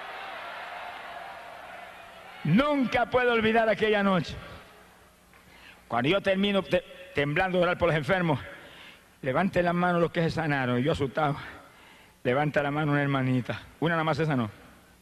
Nunca puedo olvidar aquella noche. Cuando yo termino temblando de orar por los enfermos, levante las manos los que se sanaron. Y yo asustado, levanta la mano una hermanita. Una nada más se sanó.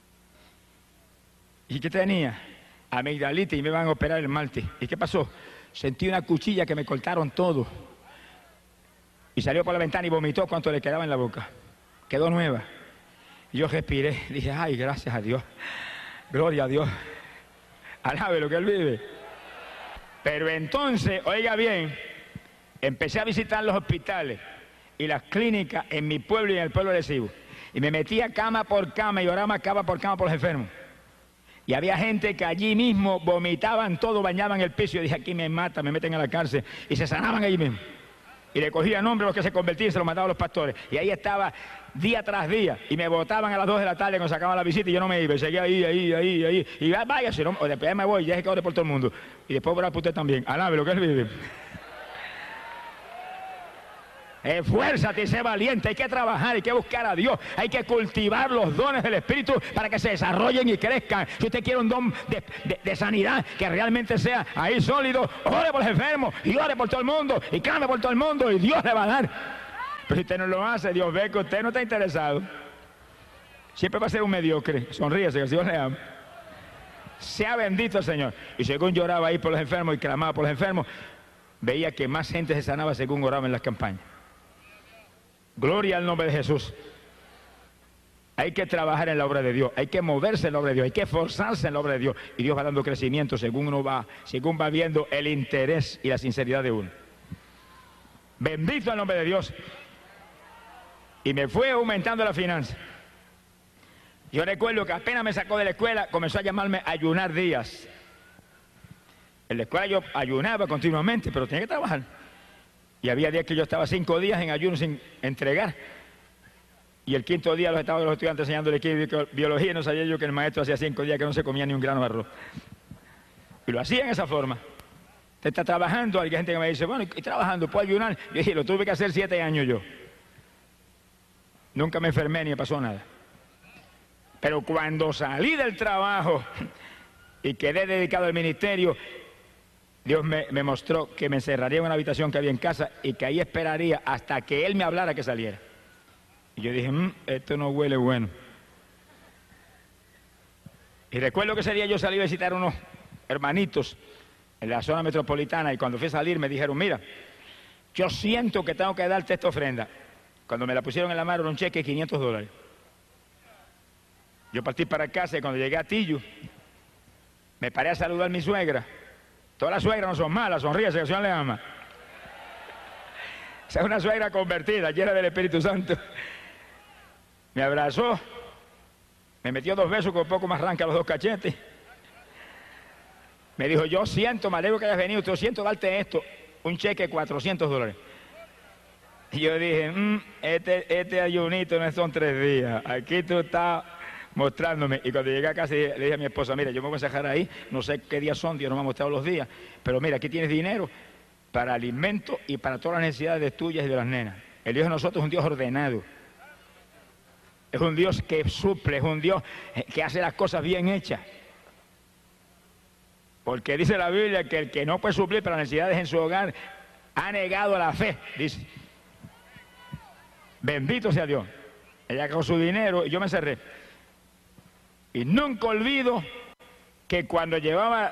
¿Y qué tenía? Amigdalitis, y me van a operar el martes. ¿Y qué pasó? Sentí una cuchilla que me cortaron todo. Y salió por la ventana y vomitó cuanto le quedaba en la boca. Quedó nueva. Y yo respiré, dije, ay, gracias a Dios. Gloria a Dios. Alabe lo que Él vive. Pero entonces, oiga bien, empecé a visitar los hospitales y las clínicas en mi pueblo y en el pueblo de Cibo. Y me metía cama por cama y oraba cama por los enfermos. Y había gente que allí mismo vomitaban todo, bañaban el piso. Yo dije, aquí me matan, me meten a la cárcel. Y se sanaban allí mismo. Y le cogía nombre a los que se convertían y se los mandaban a los pastores. Y ahí estaba día tras día. Y me botaban a las 2 de la tarde cuando sacaban la visita y yo no me iba. Y seguía ahí. Y váyase, no, o después me voy, ya es que ore por todo el mundo. Y después orar por usted también. Alabe lo que él vive. Esfuérzate y sé valiente, hay que trabajar, hay que buscar a Dios, hay que cultivar los dones del Espíritu para que se desarrollen y crezcan. Si usted quiere un don de sanidad que realmente sea ahí sólido, ore por los enfermos y ore por todo el mundo y clame por todo el mundo y Dios le va a dar. Pero si usted no lo hace, Dios ve que usted no está interesado. Siempre va a ser un mediocre. Sonríese, que el Señor le ama. Sea bendito el Señor. Y según lloraba ahí por los enfermos y clamaba por los enfermos, veía que más gente se sanaba según oraba en las campañas. Gloria al nombre de Jesús. Hay que trabajar en la obra de Dios, hay que moverse en la obra de Dios, hay que esforzarse en la obra de Dios. Y Dios va dando crecimiento según va viendo el interés y la sinceridad de uno. Bendito el nombre de Dios. Y me fue aumentando la finanza. Yo recuerdo que apenas me sacó de la escuela, comenzó a llamarme Ayunar Díaz. En la escuela yo ayunaba continuamente, pero tenía que trabajar. Y había días que yo estaba 5 días en ayuno sin entregar. Y el 5.º día los estudiantes enseñándole biología y no sabía yo que el maestro hacía 5 días que no se comía ni un grano de arroz. Y lo hacía en esa forma. Usted está trabajando, hay gente que me dice, bueno, ¿y trabajando? ¿Puedo ayunar? Yo dije, lo tuve que hacer 7 años yo. Nunca me enfermé ni me pasó nada. Pero cuando salí del trabajo y quedé dedicado al ministerio, Dios me mostró que me encerraría en una habitación que había en casa y que ahí esperaría hasta que Él me hablara que saliera. Y yo dije, esto no huele bueno. Y recuerdo que ese día yo salí a visitar a unos hermanitos en la zona metropolitana y cuando fui a salir me dijeron, mira, yo siento que tengo que darte esta ofrenda. Cuando me la pusieron en la mano era un cheque de $500. Yo partí para casa y cuando llegué a Tillo, me paré a saludar a mi suegra. Todas las suegras no son malas, sonríe, que el Señor le ama. Esa es una suegra convertida, llena del Espíritu Santo. Me abrazó, me metió 2 besos con un poco más arranca los 2 cachetes. Me dijo, yo siento, me alegro que hayas venido, yo siento darte esto, un cheque de $400. Y yo dije, este ayunito no son 3 días, aquí tú estás mostrándome. Y cuando llegué a casa le dije a mi esposa, mira, yo me voy a encerrar ahí, no sé qué días son, Dios no me ha mostrado los días, pero mira, aquí tienes dinero para alimento y para todas las necesidades tuyas y de las nenas. El Dios de nosotros es un Dios ordenado, es un Dios que suple, es un Dios que hace las cosas bien hechas. Porque dice la Biblia que el que no puede suplir para las necesidades en su hogar ha negado la fe, dice. Bendito sea Dios. Ella con su dinero y yo me encerré. Y nunca olvido que cuando llevaba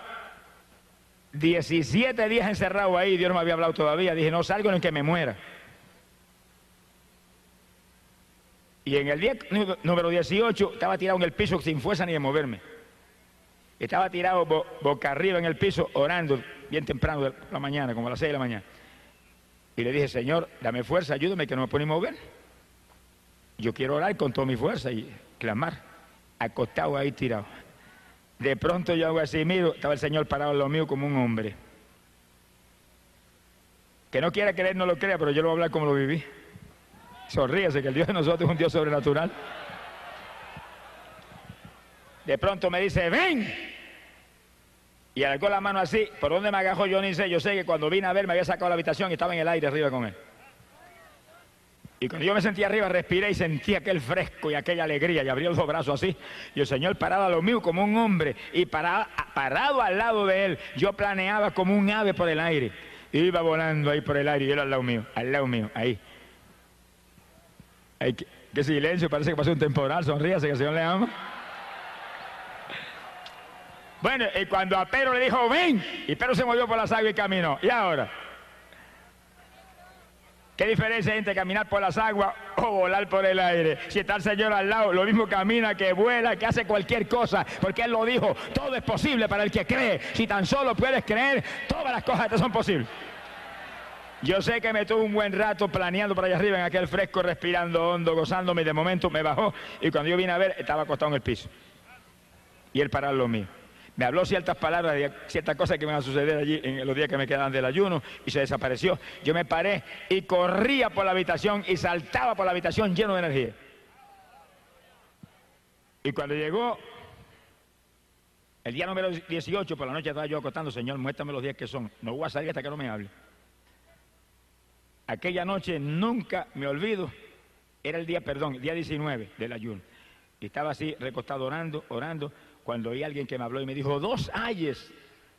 17 días encerrado ahí, Dios no me había hablado todavía, dije, no salgo ni que me muera. Y en el día número 18 estaba tirado en el piso sin fuerza ni de moverme. Estaba tirado boca arriba en el piso orando bien temprano de la mañana, como a las 6 de la mañana. Y le dije, Señor, dame fuerza, ayúdame que no me puedo ni mover. Yo quiero orar con toda mi fuerza y clamar. Acostado ahí tirado. De pronto yo hago así, miro, estaba el Señor parado en lo mío como un hombre. Que no quiera creer, no lo crea, pero yo lo voy a hablar como lo viví. Sonríase, que el Dios de nosotros es un Dios sobrenatural. De pronto me dice, ven. Y alargó la mano así, ¿por dónde me agajó? Yo ni sé, yo sé que cuando vine a ver me había sacado la habitación y estaba en el aire arriba con él. Y cuando yo me sentía arriba, respiré y sentí aquel fresco y aquella alegría y abrí los 2 brazos así. Y el Señor parado a lo mío como un hombre y parado al lado de él, yo planeaba como un ave por el aire. Iba volando ahí por el aire y él al lado mío, ahí. Qué silencio, parece que pasó un temporal, sonríase que el Señor le ama. Bueno, y cuando a Pedro le dijo, ven, y Pedro se movió por la sagua y caminó. ¿Y ahora? ¿Qué diferencia hay entre caminar por las aguas o volar por el aire? Si está el Señor al lado, lo mismo camina, que vuela, que hace cualquier cosa, porque Él lo dijo, todo es posible para el que cree. Si tan solo puedes creer, todas las cosas te son posibles. Yo sé que me tuve un buen rato planeando por allá arriba en aquel fresco, respirando hondo, gozándome, y de momento me bajó, y cuando yo vine a ver, estaba acostado en el piso. Y Él paró lo mío. Me habló ciertas palabras de ciertas cosas que me van a suceder allí en los días que me quedan del ayuno y se desapareció. Yo me paré y corría por la habitación y saltaba por la habitación lleno de energía. Y cuando llegó el día número 18, por la noche estaba yo acostando, Señor, muéstrame los días que son. No voy a salir hasta que no me hable. Aquella noche nunca me olvido, era el día 19 del ayuno. Y estaba así recostado orando, cuando oí a alguien que me habló y me dijo, 2 ayes.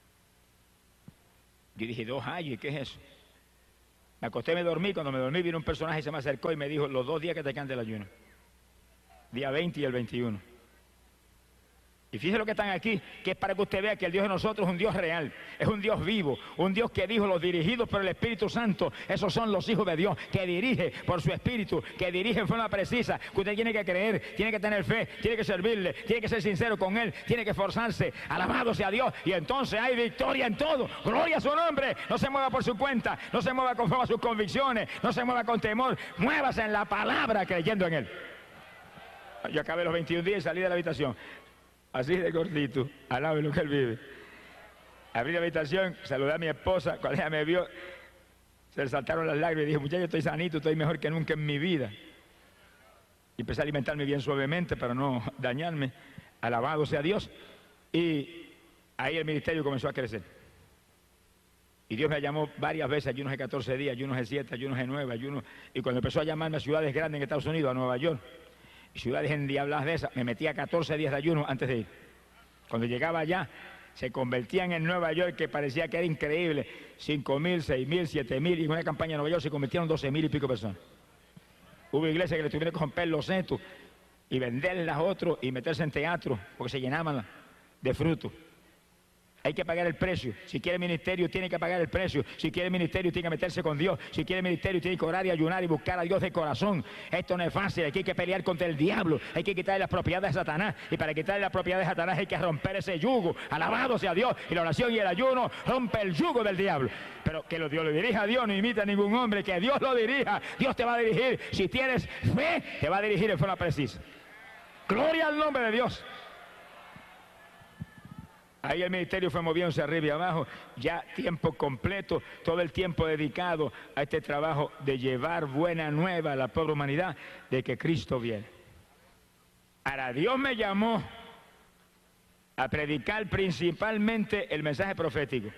Yo dije, 2 ayes, ¿qué es eso? Me acosté y me dormí. Cuando me dormí vino un personaje y se me acercó y me dijo, los 2 días que te quedan del ayuno. Día 20 y el 21. Y fíjese lo que están aquí, que es para que usted vea que el Dios de nosotros es un Dios real, es un Dios vivo, un Dios que dijo, los dirigidos por el Espíritu Santo, esos son los hijos de Dios, que dirige por su Espíritu, que dirige en forma precisa, que usted tiene que creer, tiene que tener fe, tiene que servirle, tiene que ser sincero con Él, tiene que esforzarse, alabado sea Dios, y entonces hay victoria en todo, gloria a su nombre. No se mueva por su cuenta, no se mueva conforme a sus convicciones, no se mueva con temor, muévase en la palabra creyendo en Él. Yo acabé los 21 días y salí de la habitación. Así de cortito, alabe lo que Él vive. Abrí la habitación, saludé a mi esposa, cuando ella me vio, se le saltaron las lágrimas y dije, muchacho, estoy sanito, estoy mejor que nunca en mi vida. Y empecé a alimentarme bien suavemente para no dañarme, alabado sea Dios. Y ahí el ministerio comenzó a crecer. Y Dios me llamó varias veces, ayunos de 14 días, ayunos de 7, ayunos de 9, ayunos. Y cuando empezó a llamarme a ciudades grandes en Estados Unidos, a Nueva York, ciudades endiabladas de esas, me metía 14 días de ayuno antes de ir. Cuando llegaba allá, se convertían en Nueva York, que parecía que era increíble, 5.000, 6.000, 7.000, y en una campaña en Nueva York se convirtieron 12.000 y pico personas. Hubo iglesias que le tuvieron que romper los setos y venderlas a otros y meterse en teatro, porque se llenaban de frutos. Hay que pagar el precio. Si quiere ministerio, tiene que pagar el precio. Si quiere ministerio, tiene que meterse con Dios. Si quiere ministerio, tiene que orar y ayunar y buscar a Dios de corazón. Esto no es fácil. Hay que pelear contra el diablo. Hay que quitarle las propiedades de Satanás. Y para quitarle las propiedades de Satanás hay que romper ese yugo. Alabado sea Dios. Y la oración y el ayuno rompe el yugo del diablo. Pero que Dios lo dirija a Dios, no imita a ningún hombre. Que Dios lo dirija. Dios te va a dirigir. Si tienes fe, te va a dirigir en forma precisa. Gloria al nombre de Dios. Ahí el ministerio fue moviéndose arriba y abajo, ya tiempo completo, todo el tiempo dedicado a este trabajo de llevar buena nueva a la pobre humanidad de que Cristo viene. Ahora, Dios me llamó a predicar principalmente el mensaje profético.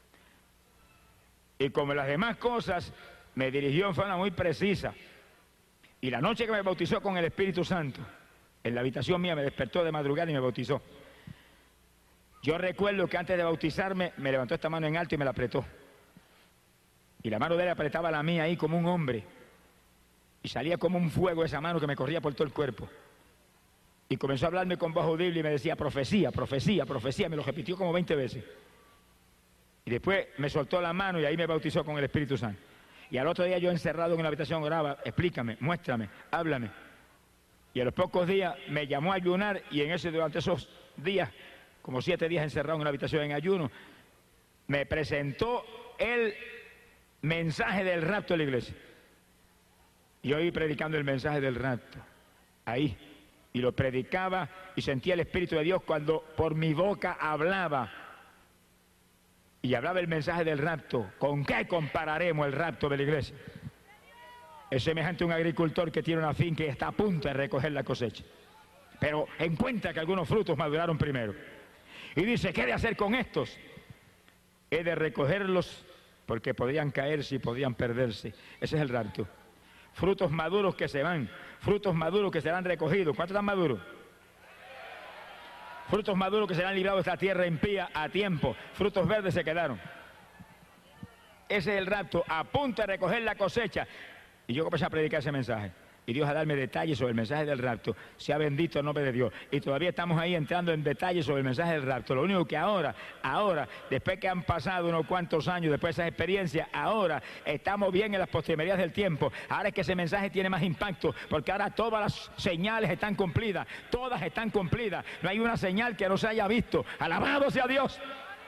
Y como las demás cosas, me dirigió en forma muy precisa. Y la noche que me bautizó con el Espíritu Santo, en la habitación mía me despertó de madrugada y me bautizó. Yo recuerdo que antes de bautizarme me levantó esta mano en alto y me la apretó. Y la mano de él apretaba la mía ahí como un hombre. Y salía como un fuego esa mano que me corría por todo el cuerpo. Y comenzó a hablarme con voz audible y me decía, profecía, profecía, profecía. Me lo repitió como 20 veces. Y después me soltó la mano y ahí me bautizó con el Espíritu Santo. Y al otro día yo encerrado en la habitación oraba, explícame, muéstrame, háblame. Y a los pocos días me llamó a ayunar y durante esos días, como 7 días encerrado en una habitación en ayuno, me presentó el mensaje del rapto de la iglesia. Y yo iba predicando el mensaje del rapto, ahí, y lo predicaba y sentía el Espíritu de Dios cuando por mi boca hablaba. Y hablaba el mensaje del rapto. ¿Con qué compararemos el rapto de la iglesia? Es semejante a un agricultor que tiene una finca y está a punto de recoger la cosecha. Pero encuentra que algunos frutos maduraron primero. Y dice, ¿qué he de hacer con estos? He de recogerlos porque podrían caerse y podrían perderse. Ese es el rapto. Frutos maduros que se van, frutos maduros que serán recogidos. ¿Cuántos están maduros? Frutos maduros que serán librados de esta tierra impía a tiempo. Frutos verdes se quedaron. Ese es el rapto, a punto de recoger la cosecha. Y yo comencé a predicar ese mensaje. y Dios a darme detalles sobre el mensaje del rapto. Sea bendito el nombre de Dios. Y todavía estamos ahí entrando en detalles sobre el mensaje del rapto. Lo único que ahora, después que han pasado unos cuantos años, después de esas experiencias, ahora estamos bien en las postrimerías del tiempo. Ahora es que ese mensaje tiene más impacto, porque ahora todas las señales están cumplidas. Todas están cumplidas. No hay una señal que no se haya visto. Alabado sea Dios.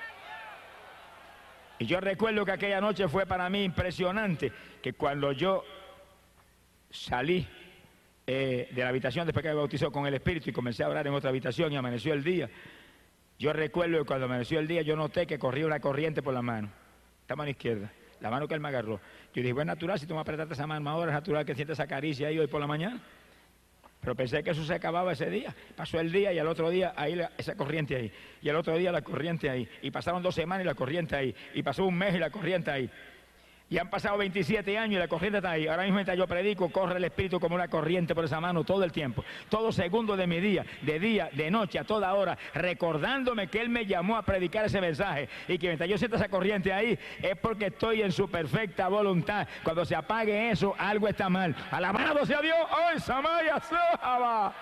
Y yo recuerdo que aquella noche fue para mí impresionante, que cuando yo salí de la habitación después que me bautizó con el Espíritu y comencé a orar en otra habitación y amaneció el día, yo recuerdo que cuando amaneció el día yo noté que corría una corriente por la mano, esta mano izquierda, la mano que él me agarró. Yo dije, bueno, es natural, si tú me apretaste esa mano ahora, es natural que sientes esa caricia ahí hoy por la mañana. Pero pensé que eso se acababa ese día. Pasó el día y al otro día ahí esa corriente ahí. Y al otro día la corriente ahí. Y pasaron 2 semanas y la corriente ahí. Y pasó un mes y la corriente ahí. Y han pasado 27 años y la corriente está ahí. Ahora mismo mientras yo predico, corre el Espíritu como una corriente por esa mano todo el tiempo. Todo segundo de mi día, de noche, a toda hora, recordándome que Él me llamó a predicar ese mensaje. Y que mientras yo sienta esa corriente ahí, es porque estoy en su perfecta voluntad. Cuando se apague eso, algo está mal. Alabado sea Dios. ¡Ay, Samaya Sahaba!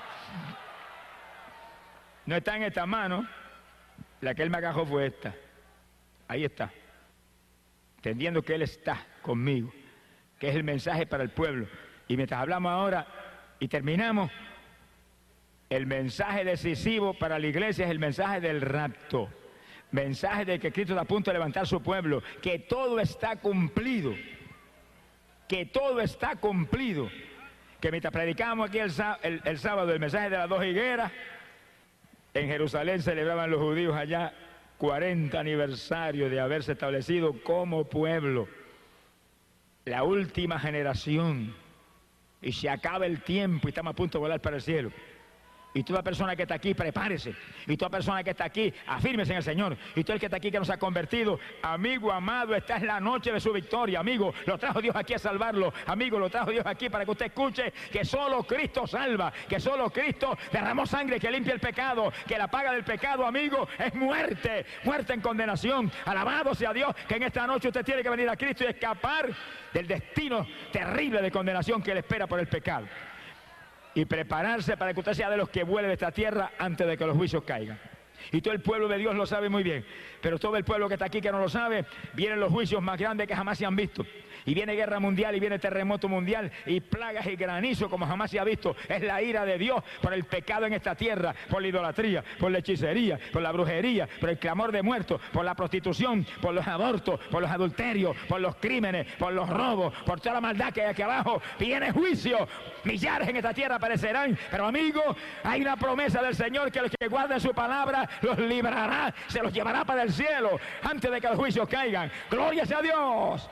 No está en esta mano. La que Él me agarró fue esta. Ahí está. Entendiendo que Él está conmigo, que es el mensaje para el pueblo. Y mientras hablamos ahora y terminamos, el mensaje decisivo para la iglesia es el mensaje del rapto. Mensaje de que Cristo está a punto de levantar su pueblo, que todo está cumplido. Que todo está cumplido. Que mientras predicábamos aquí el sábado el mensaje de las 2 higueras, en Jerusalén celebraban los judíos allá 40 aniversario de haberse establecido como pueblo, la última generación, y se acaba el tiempo y estamos a punto de volar para el cielo. Y toda persona que está aquí, prepárese. Y toda persona que está aquí, afírmese en el Señor. Y todo el que está aquí que nos ha convertido, amigo amado, esta es la noche de su victoria. Amigo, lo trajo Dios aquí a salvarlo. Amigo, lo trajo Dios aquí para que usted escuche que solo Cristo salva, que solo Cristo derramó sangre que limpia el pecado, que la paga del pecado, amigo, es muerte, muerte en condenación. Alabado sea Dios, que en esta noche usted tiene que venir a Cristo y escapar del destino terrible de condenación que le espera por el pecado. Y prepararse para que usted sea de los que vuele de esta tierra antes de que los juicios caigan. Y todo el pueblo de Dios lo sabe muy bien. Pero todo el pueblo que está aquí que no lo sabe, vienen los juicios más grandes que jamás se han visto. Y viene guerra mundial, y viene terremoto mundial, y plagas y granizo como jamás se ha visto. Es la ira de Dios por el pecado en esta tierra, por la idolatría, por la hechicería, por la brujería, por el clamor de muertos, por la prostitución, por los abortos, por los adulterios, por los crímenes, por los robos, por toda la maldad que hay aquí abajo. Viene juicio. Millares en esta tierra perecerán. Pero amigo, hay una promesa del Señor que los que guarden su palabra los librará, se los llevará para el cielo antes de que los juicios caigan. Gloria sea a Dios.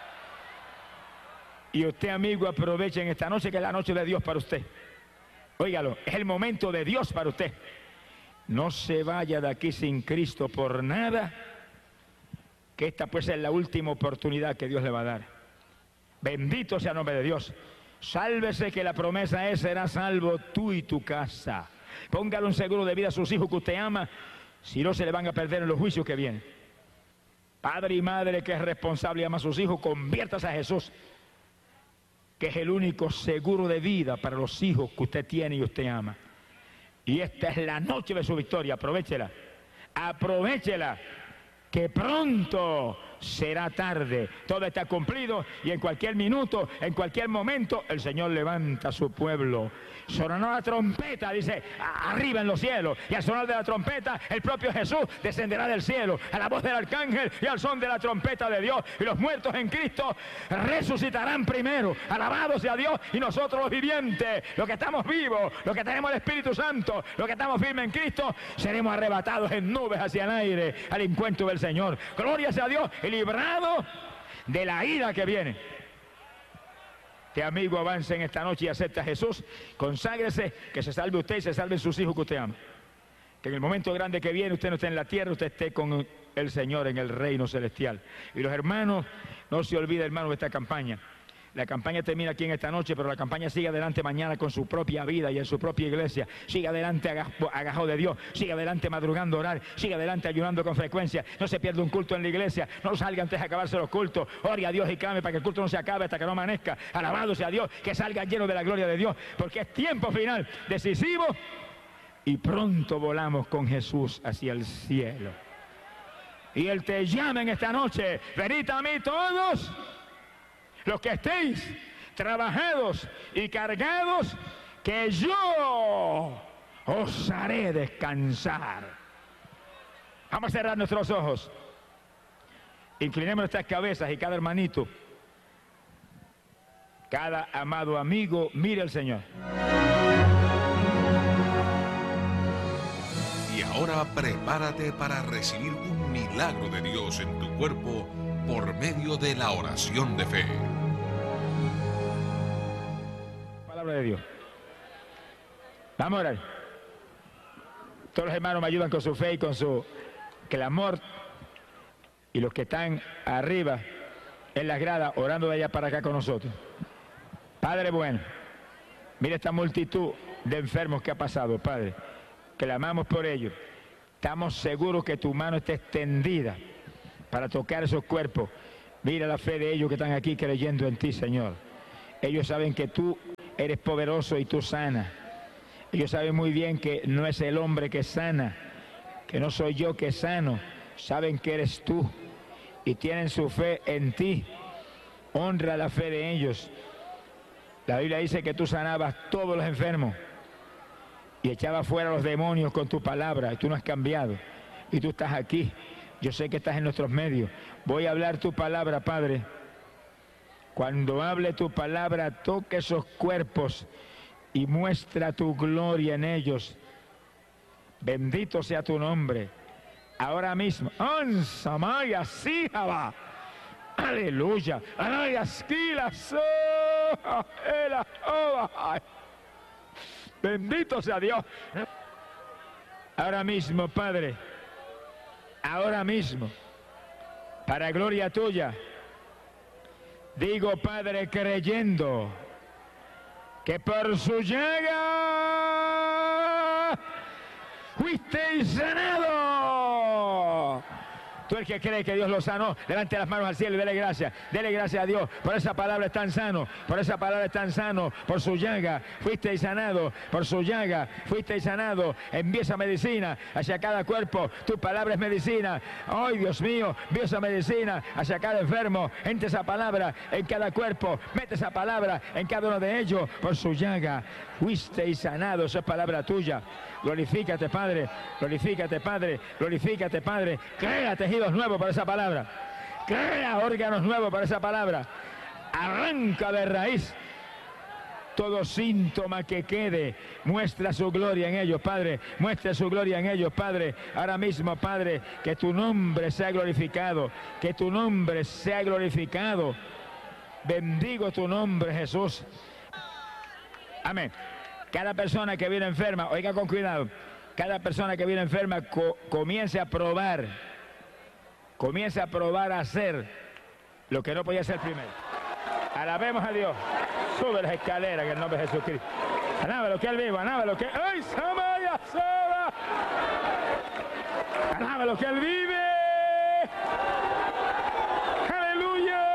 Y usted, amigo, aproveche en esta noche que es la noche de Dios para usted. Óigalo, es el momento de Dios para usted. No se vaya de aquí sin Cristo por nada, que esta pues es la última oportunidad que Dios le va a dar. Bendito sea el nombre de Dios. Sálvese, que la promesa es: serás salvo tú y tu casa. Póngale un seguro de vida a sus hijos que usted ama, si no se le van a perder en los juicios que vienen. Padre y madre que es responsable y ama a sus hijos, conviértase a Jesús, que es el único seguro de vida para los hijos que usted tiene y usted ama. Y esta es la noche de su victoria. Aprovéchela, aprovechela, que pronto será tarde. Todo está cumplido y en cualquier minuto, en cualquier momento, el Señor levanta a su pueblo. Sonará la trompeta, dice, arriba en los cielos, y al sonar de la trompeta el propio Jesús descenderá del cielo a la voz del arcángel y al son de la trompeta de Dios, y los muertos en Cristo resucitarán primero. Alabado sea Dios. Y nosotros los vivientes, los que estamos vivos, los que tenemos el Espíritu Santo, los que estamos firmes en Cristo, seremos arrebatados en nubes hacia el aire al encuentro del Señor. Gloria sea a Dios, y librado de la ira que viene. Este amigo, avance en esta noche y acepta a Jesús. Conságrese, que se salve usted y se salven sus hijos que usted ama. Que en el momento grande que viene usted no esté en la tierra, usted esté con el Señor en el reino celestial. Y los hermanos, no se olvide, hermanos, de esta campaña. La campaña termina aquí en esta noche, pero la campaña sigue adelante mañana con su propia vida y en su propia iglesia. Sigue adelante agajado de Dios, sigue adelante madrugando a orar, sigue adelante ayunando con frecuencia. No se pierda un culto en la iglesia, no salga antes de acabarse los cultos. Ore a Dios y clame para que el culto no se acabe hasta que no amanezca. Alabado sea Dios, que salga lleno de la gloria de Dios, porque es tiempo final, decisivo, y pronto volamos con Jesús hacia el cielo. Y Él te llama en esta noche: venid a mí todos los que estéis trabajados y cargados, que yo os haré descansar. Vamos a cerrar nuestros ojos. Inclinemos nuestras cabezas y cada hermanito, cada amado amigo, mire al Señor. Y ahora prepárate para recibir un milagro de Dios en tu cuerpo por medio de la oración de fe. Palabra de Dios. Vamos a orar. Todos los hermanos me ayudan con su fe y con su clamor. Y los que están arriba en las gradas orando de allá para acá con nosotros. Padre bueno, mira esta multitud de enfermos que ha pasado, Padre. Clamamos por ellos. Estamos seguros que tu mano está extendida para tocar esos cuerpos. Mira la fe de ellos que están aquí creyendo en ti, Señor. Ellos saben que tú eres poderoso y tú sanas. Ellos saben muy bien que no es el hombre que sana, que no soy yo que sano. Saben que eres tú y tienen su fe en ti. Honra la fe de ellos. La Biblia dice que tú sanabas todos los enfermos y echabas fuera a los demonios con tu palabra, y tú no has cambiado. Y tú estás aquí. Yo sé que estás en nuestros medios. Voy a hablar tu palabra, Padre. Cuando hable tu palabra, toque esos cuerpos y muestra tu gloria en ellos. Bendito sea tu nombre. Ahora mismo. Aleluya. Bendito sea Dios. Ahora mismo, Padre. Ahora mismo. Para gloria tuya. Digo, Padre, creyendo que por su llaga fuisteis sanado. Tú el que cree que Dios lo sanó, levante las manos al cielo y dele gracias a Dios. Por esa palabra están sanos, por esa palabra están sanos, por su llaga fuisteis sanado, por su llaga fuisteis sanado. Envía esa medicina hacia cada cuerpo, tu palabra es medicina. Ay, Dios mío, envía esa medicina hacia cada enfermo. Entre esa palabra en cada cuerpo, mete esa palabra en cada uno de ellos. Por su llaga fuisteis sanado, esa es palabra tuya. Glorifícate, Padre, glorifícate, Padre, glorifícate, Padre. Crea tejidos nuevos para esa palabra. Crea órganos nuevos para esa palabra. Arranca de raíz todo síntoma que quede. Muestra su gloria en ellos, Padre. Muestra su gloria en ellos, Padre. Ahora mismo, Padre, que tu nombre sea glorificado. Que tu nombre sea glorificado. Bendigo tu nombre, Jesús. Amén. Cada persona que viene enferma, oiga con cuidado, cada persona que viene enferma comience a probar a hacer lo que no podía hacer primero. Alabemos a Dios. Sube las escaleras en el nombre de Jesucristo. Alaba lo que Él vive, alaba lo que... ¡Ay, Samaya, Saba! Alaba lo que Él vive. ¡Aleluya!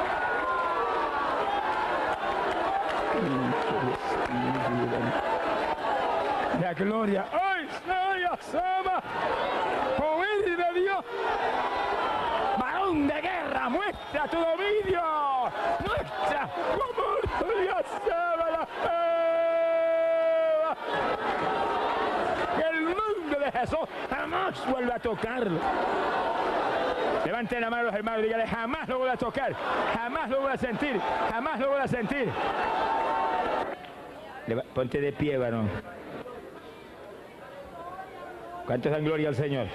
La gloria. ¡Ay, Samaya, Saba! ¡Poder de Dios! ¡Varón de guerra! ¡Muestra tu dominio! ¡Muestra! Que el nombre de Jesús jamás vuelva a tocarlo. Levanten la mano los hermanos y díganle: jamás lo voy a tocar, jamás lo voy a sentir, jamás lo voy a sentir. Ponte de pie, varón. ¿Cuántos dan gloria al Señor?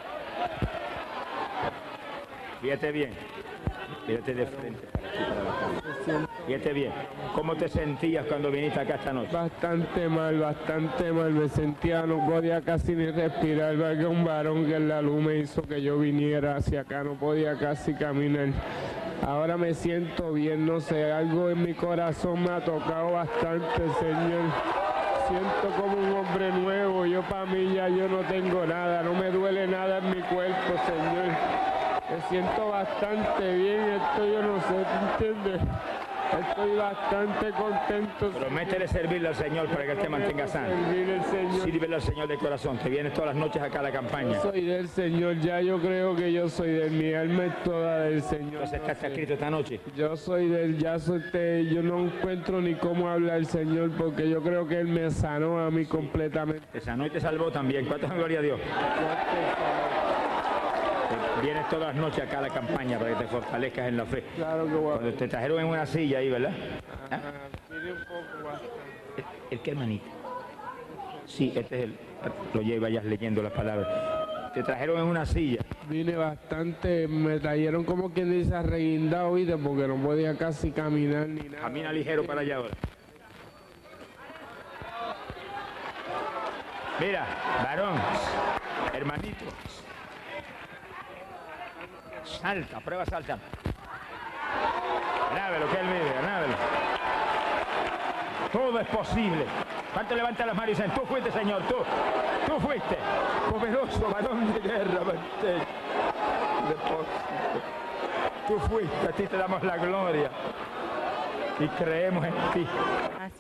Fíjate bien. Fíjate de frente. Fíjate bien. ¿Cómo te sentías cuando viniste acá esta noche? Bastante mal. Me sentía, no podía casi ni respirar. Que un varón que en la luz me hizo que yo viniera hacia acá. No podía casi caminar. ahora me siento bien, no sé, algo en mi corazón me ha tocado bastante, Señor. Siento como un hombre nuevo, yo para mí ya yo no tengo nada, no me duele nada en mi cuerpo, Señor. Me siento bastante bien, esto yo no sé, ¿tú entiendes? Estoy bastante contento. Prométele servirle al Señor para que Él te mantenga sano. Servir al Señor. Sírvele al Señor de corazón. Te vienes todas las noches acá a la campaña. Yo soy del Señor, ya yo creo que yo soy de él, mi alma es toda del Señor. Entonces está escrito esta noche. Yo soy del, yo no encuentro ni cómo hablar el Señor porque yo creo que Él me sanó a mí completamente. Te sanó y te salvó también. ¿Cuántas gloria a Dios? Vienes todas las noches acá a la campaña para que te fortalezcas en la fe. Claro que voy Cuando te trajeron en una silla ahí, ¿verdad? ¿Ah? Mire un poco bastante. ¿El qué, hermanito? Sí, este es el... Lo lleva ya leyendo las palabras. Te trajeron en una silla. Vine bastante, me trajeron como quien dice arreguindado, ¿viste? Porque no podía casi caminar ni nada. Camina ligero para allá ahora. Mira, varón, hermanito. Salta, prueba salta. Anábelo, que él vive, anábelo. Todo es posible. ¿Cuánto levanta las manos y dicen, tú fuiste, Señor, tú fuiste? Poderoso varón de guerra, tú fuiste, a ti te damos la gloria y creemos en ti.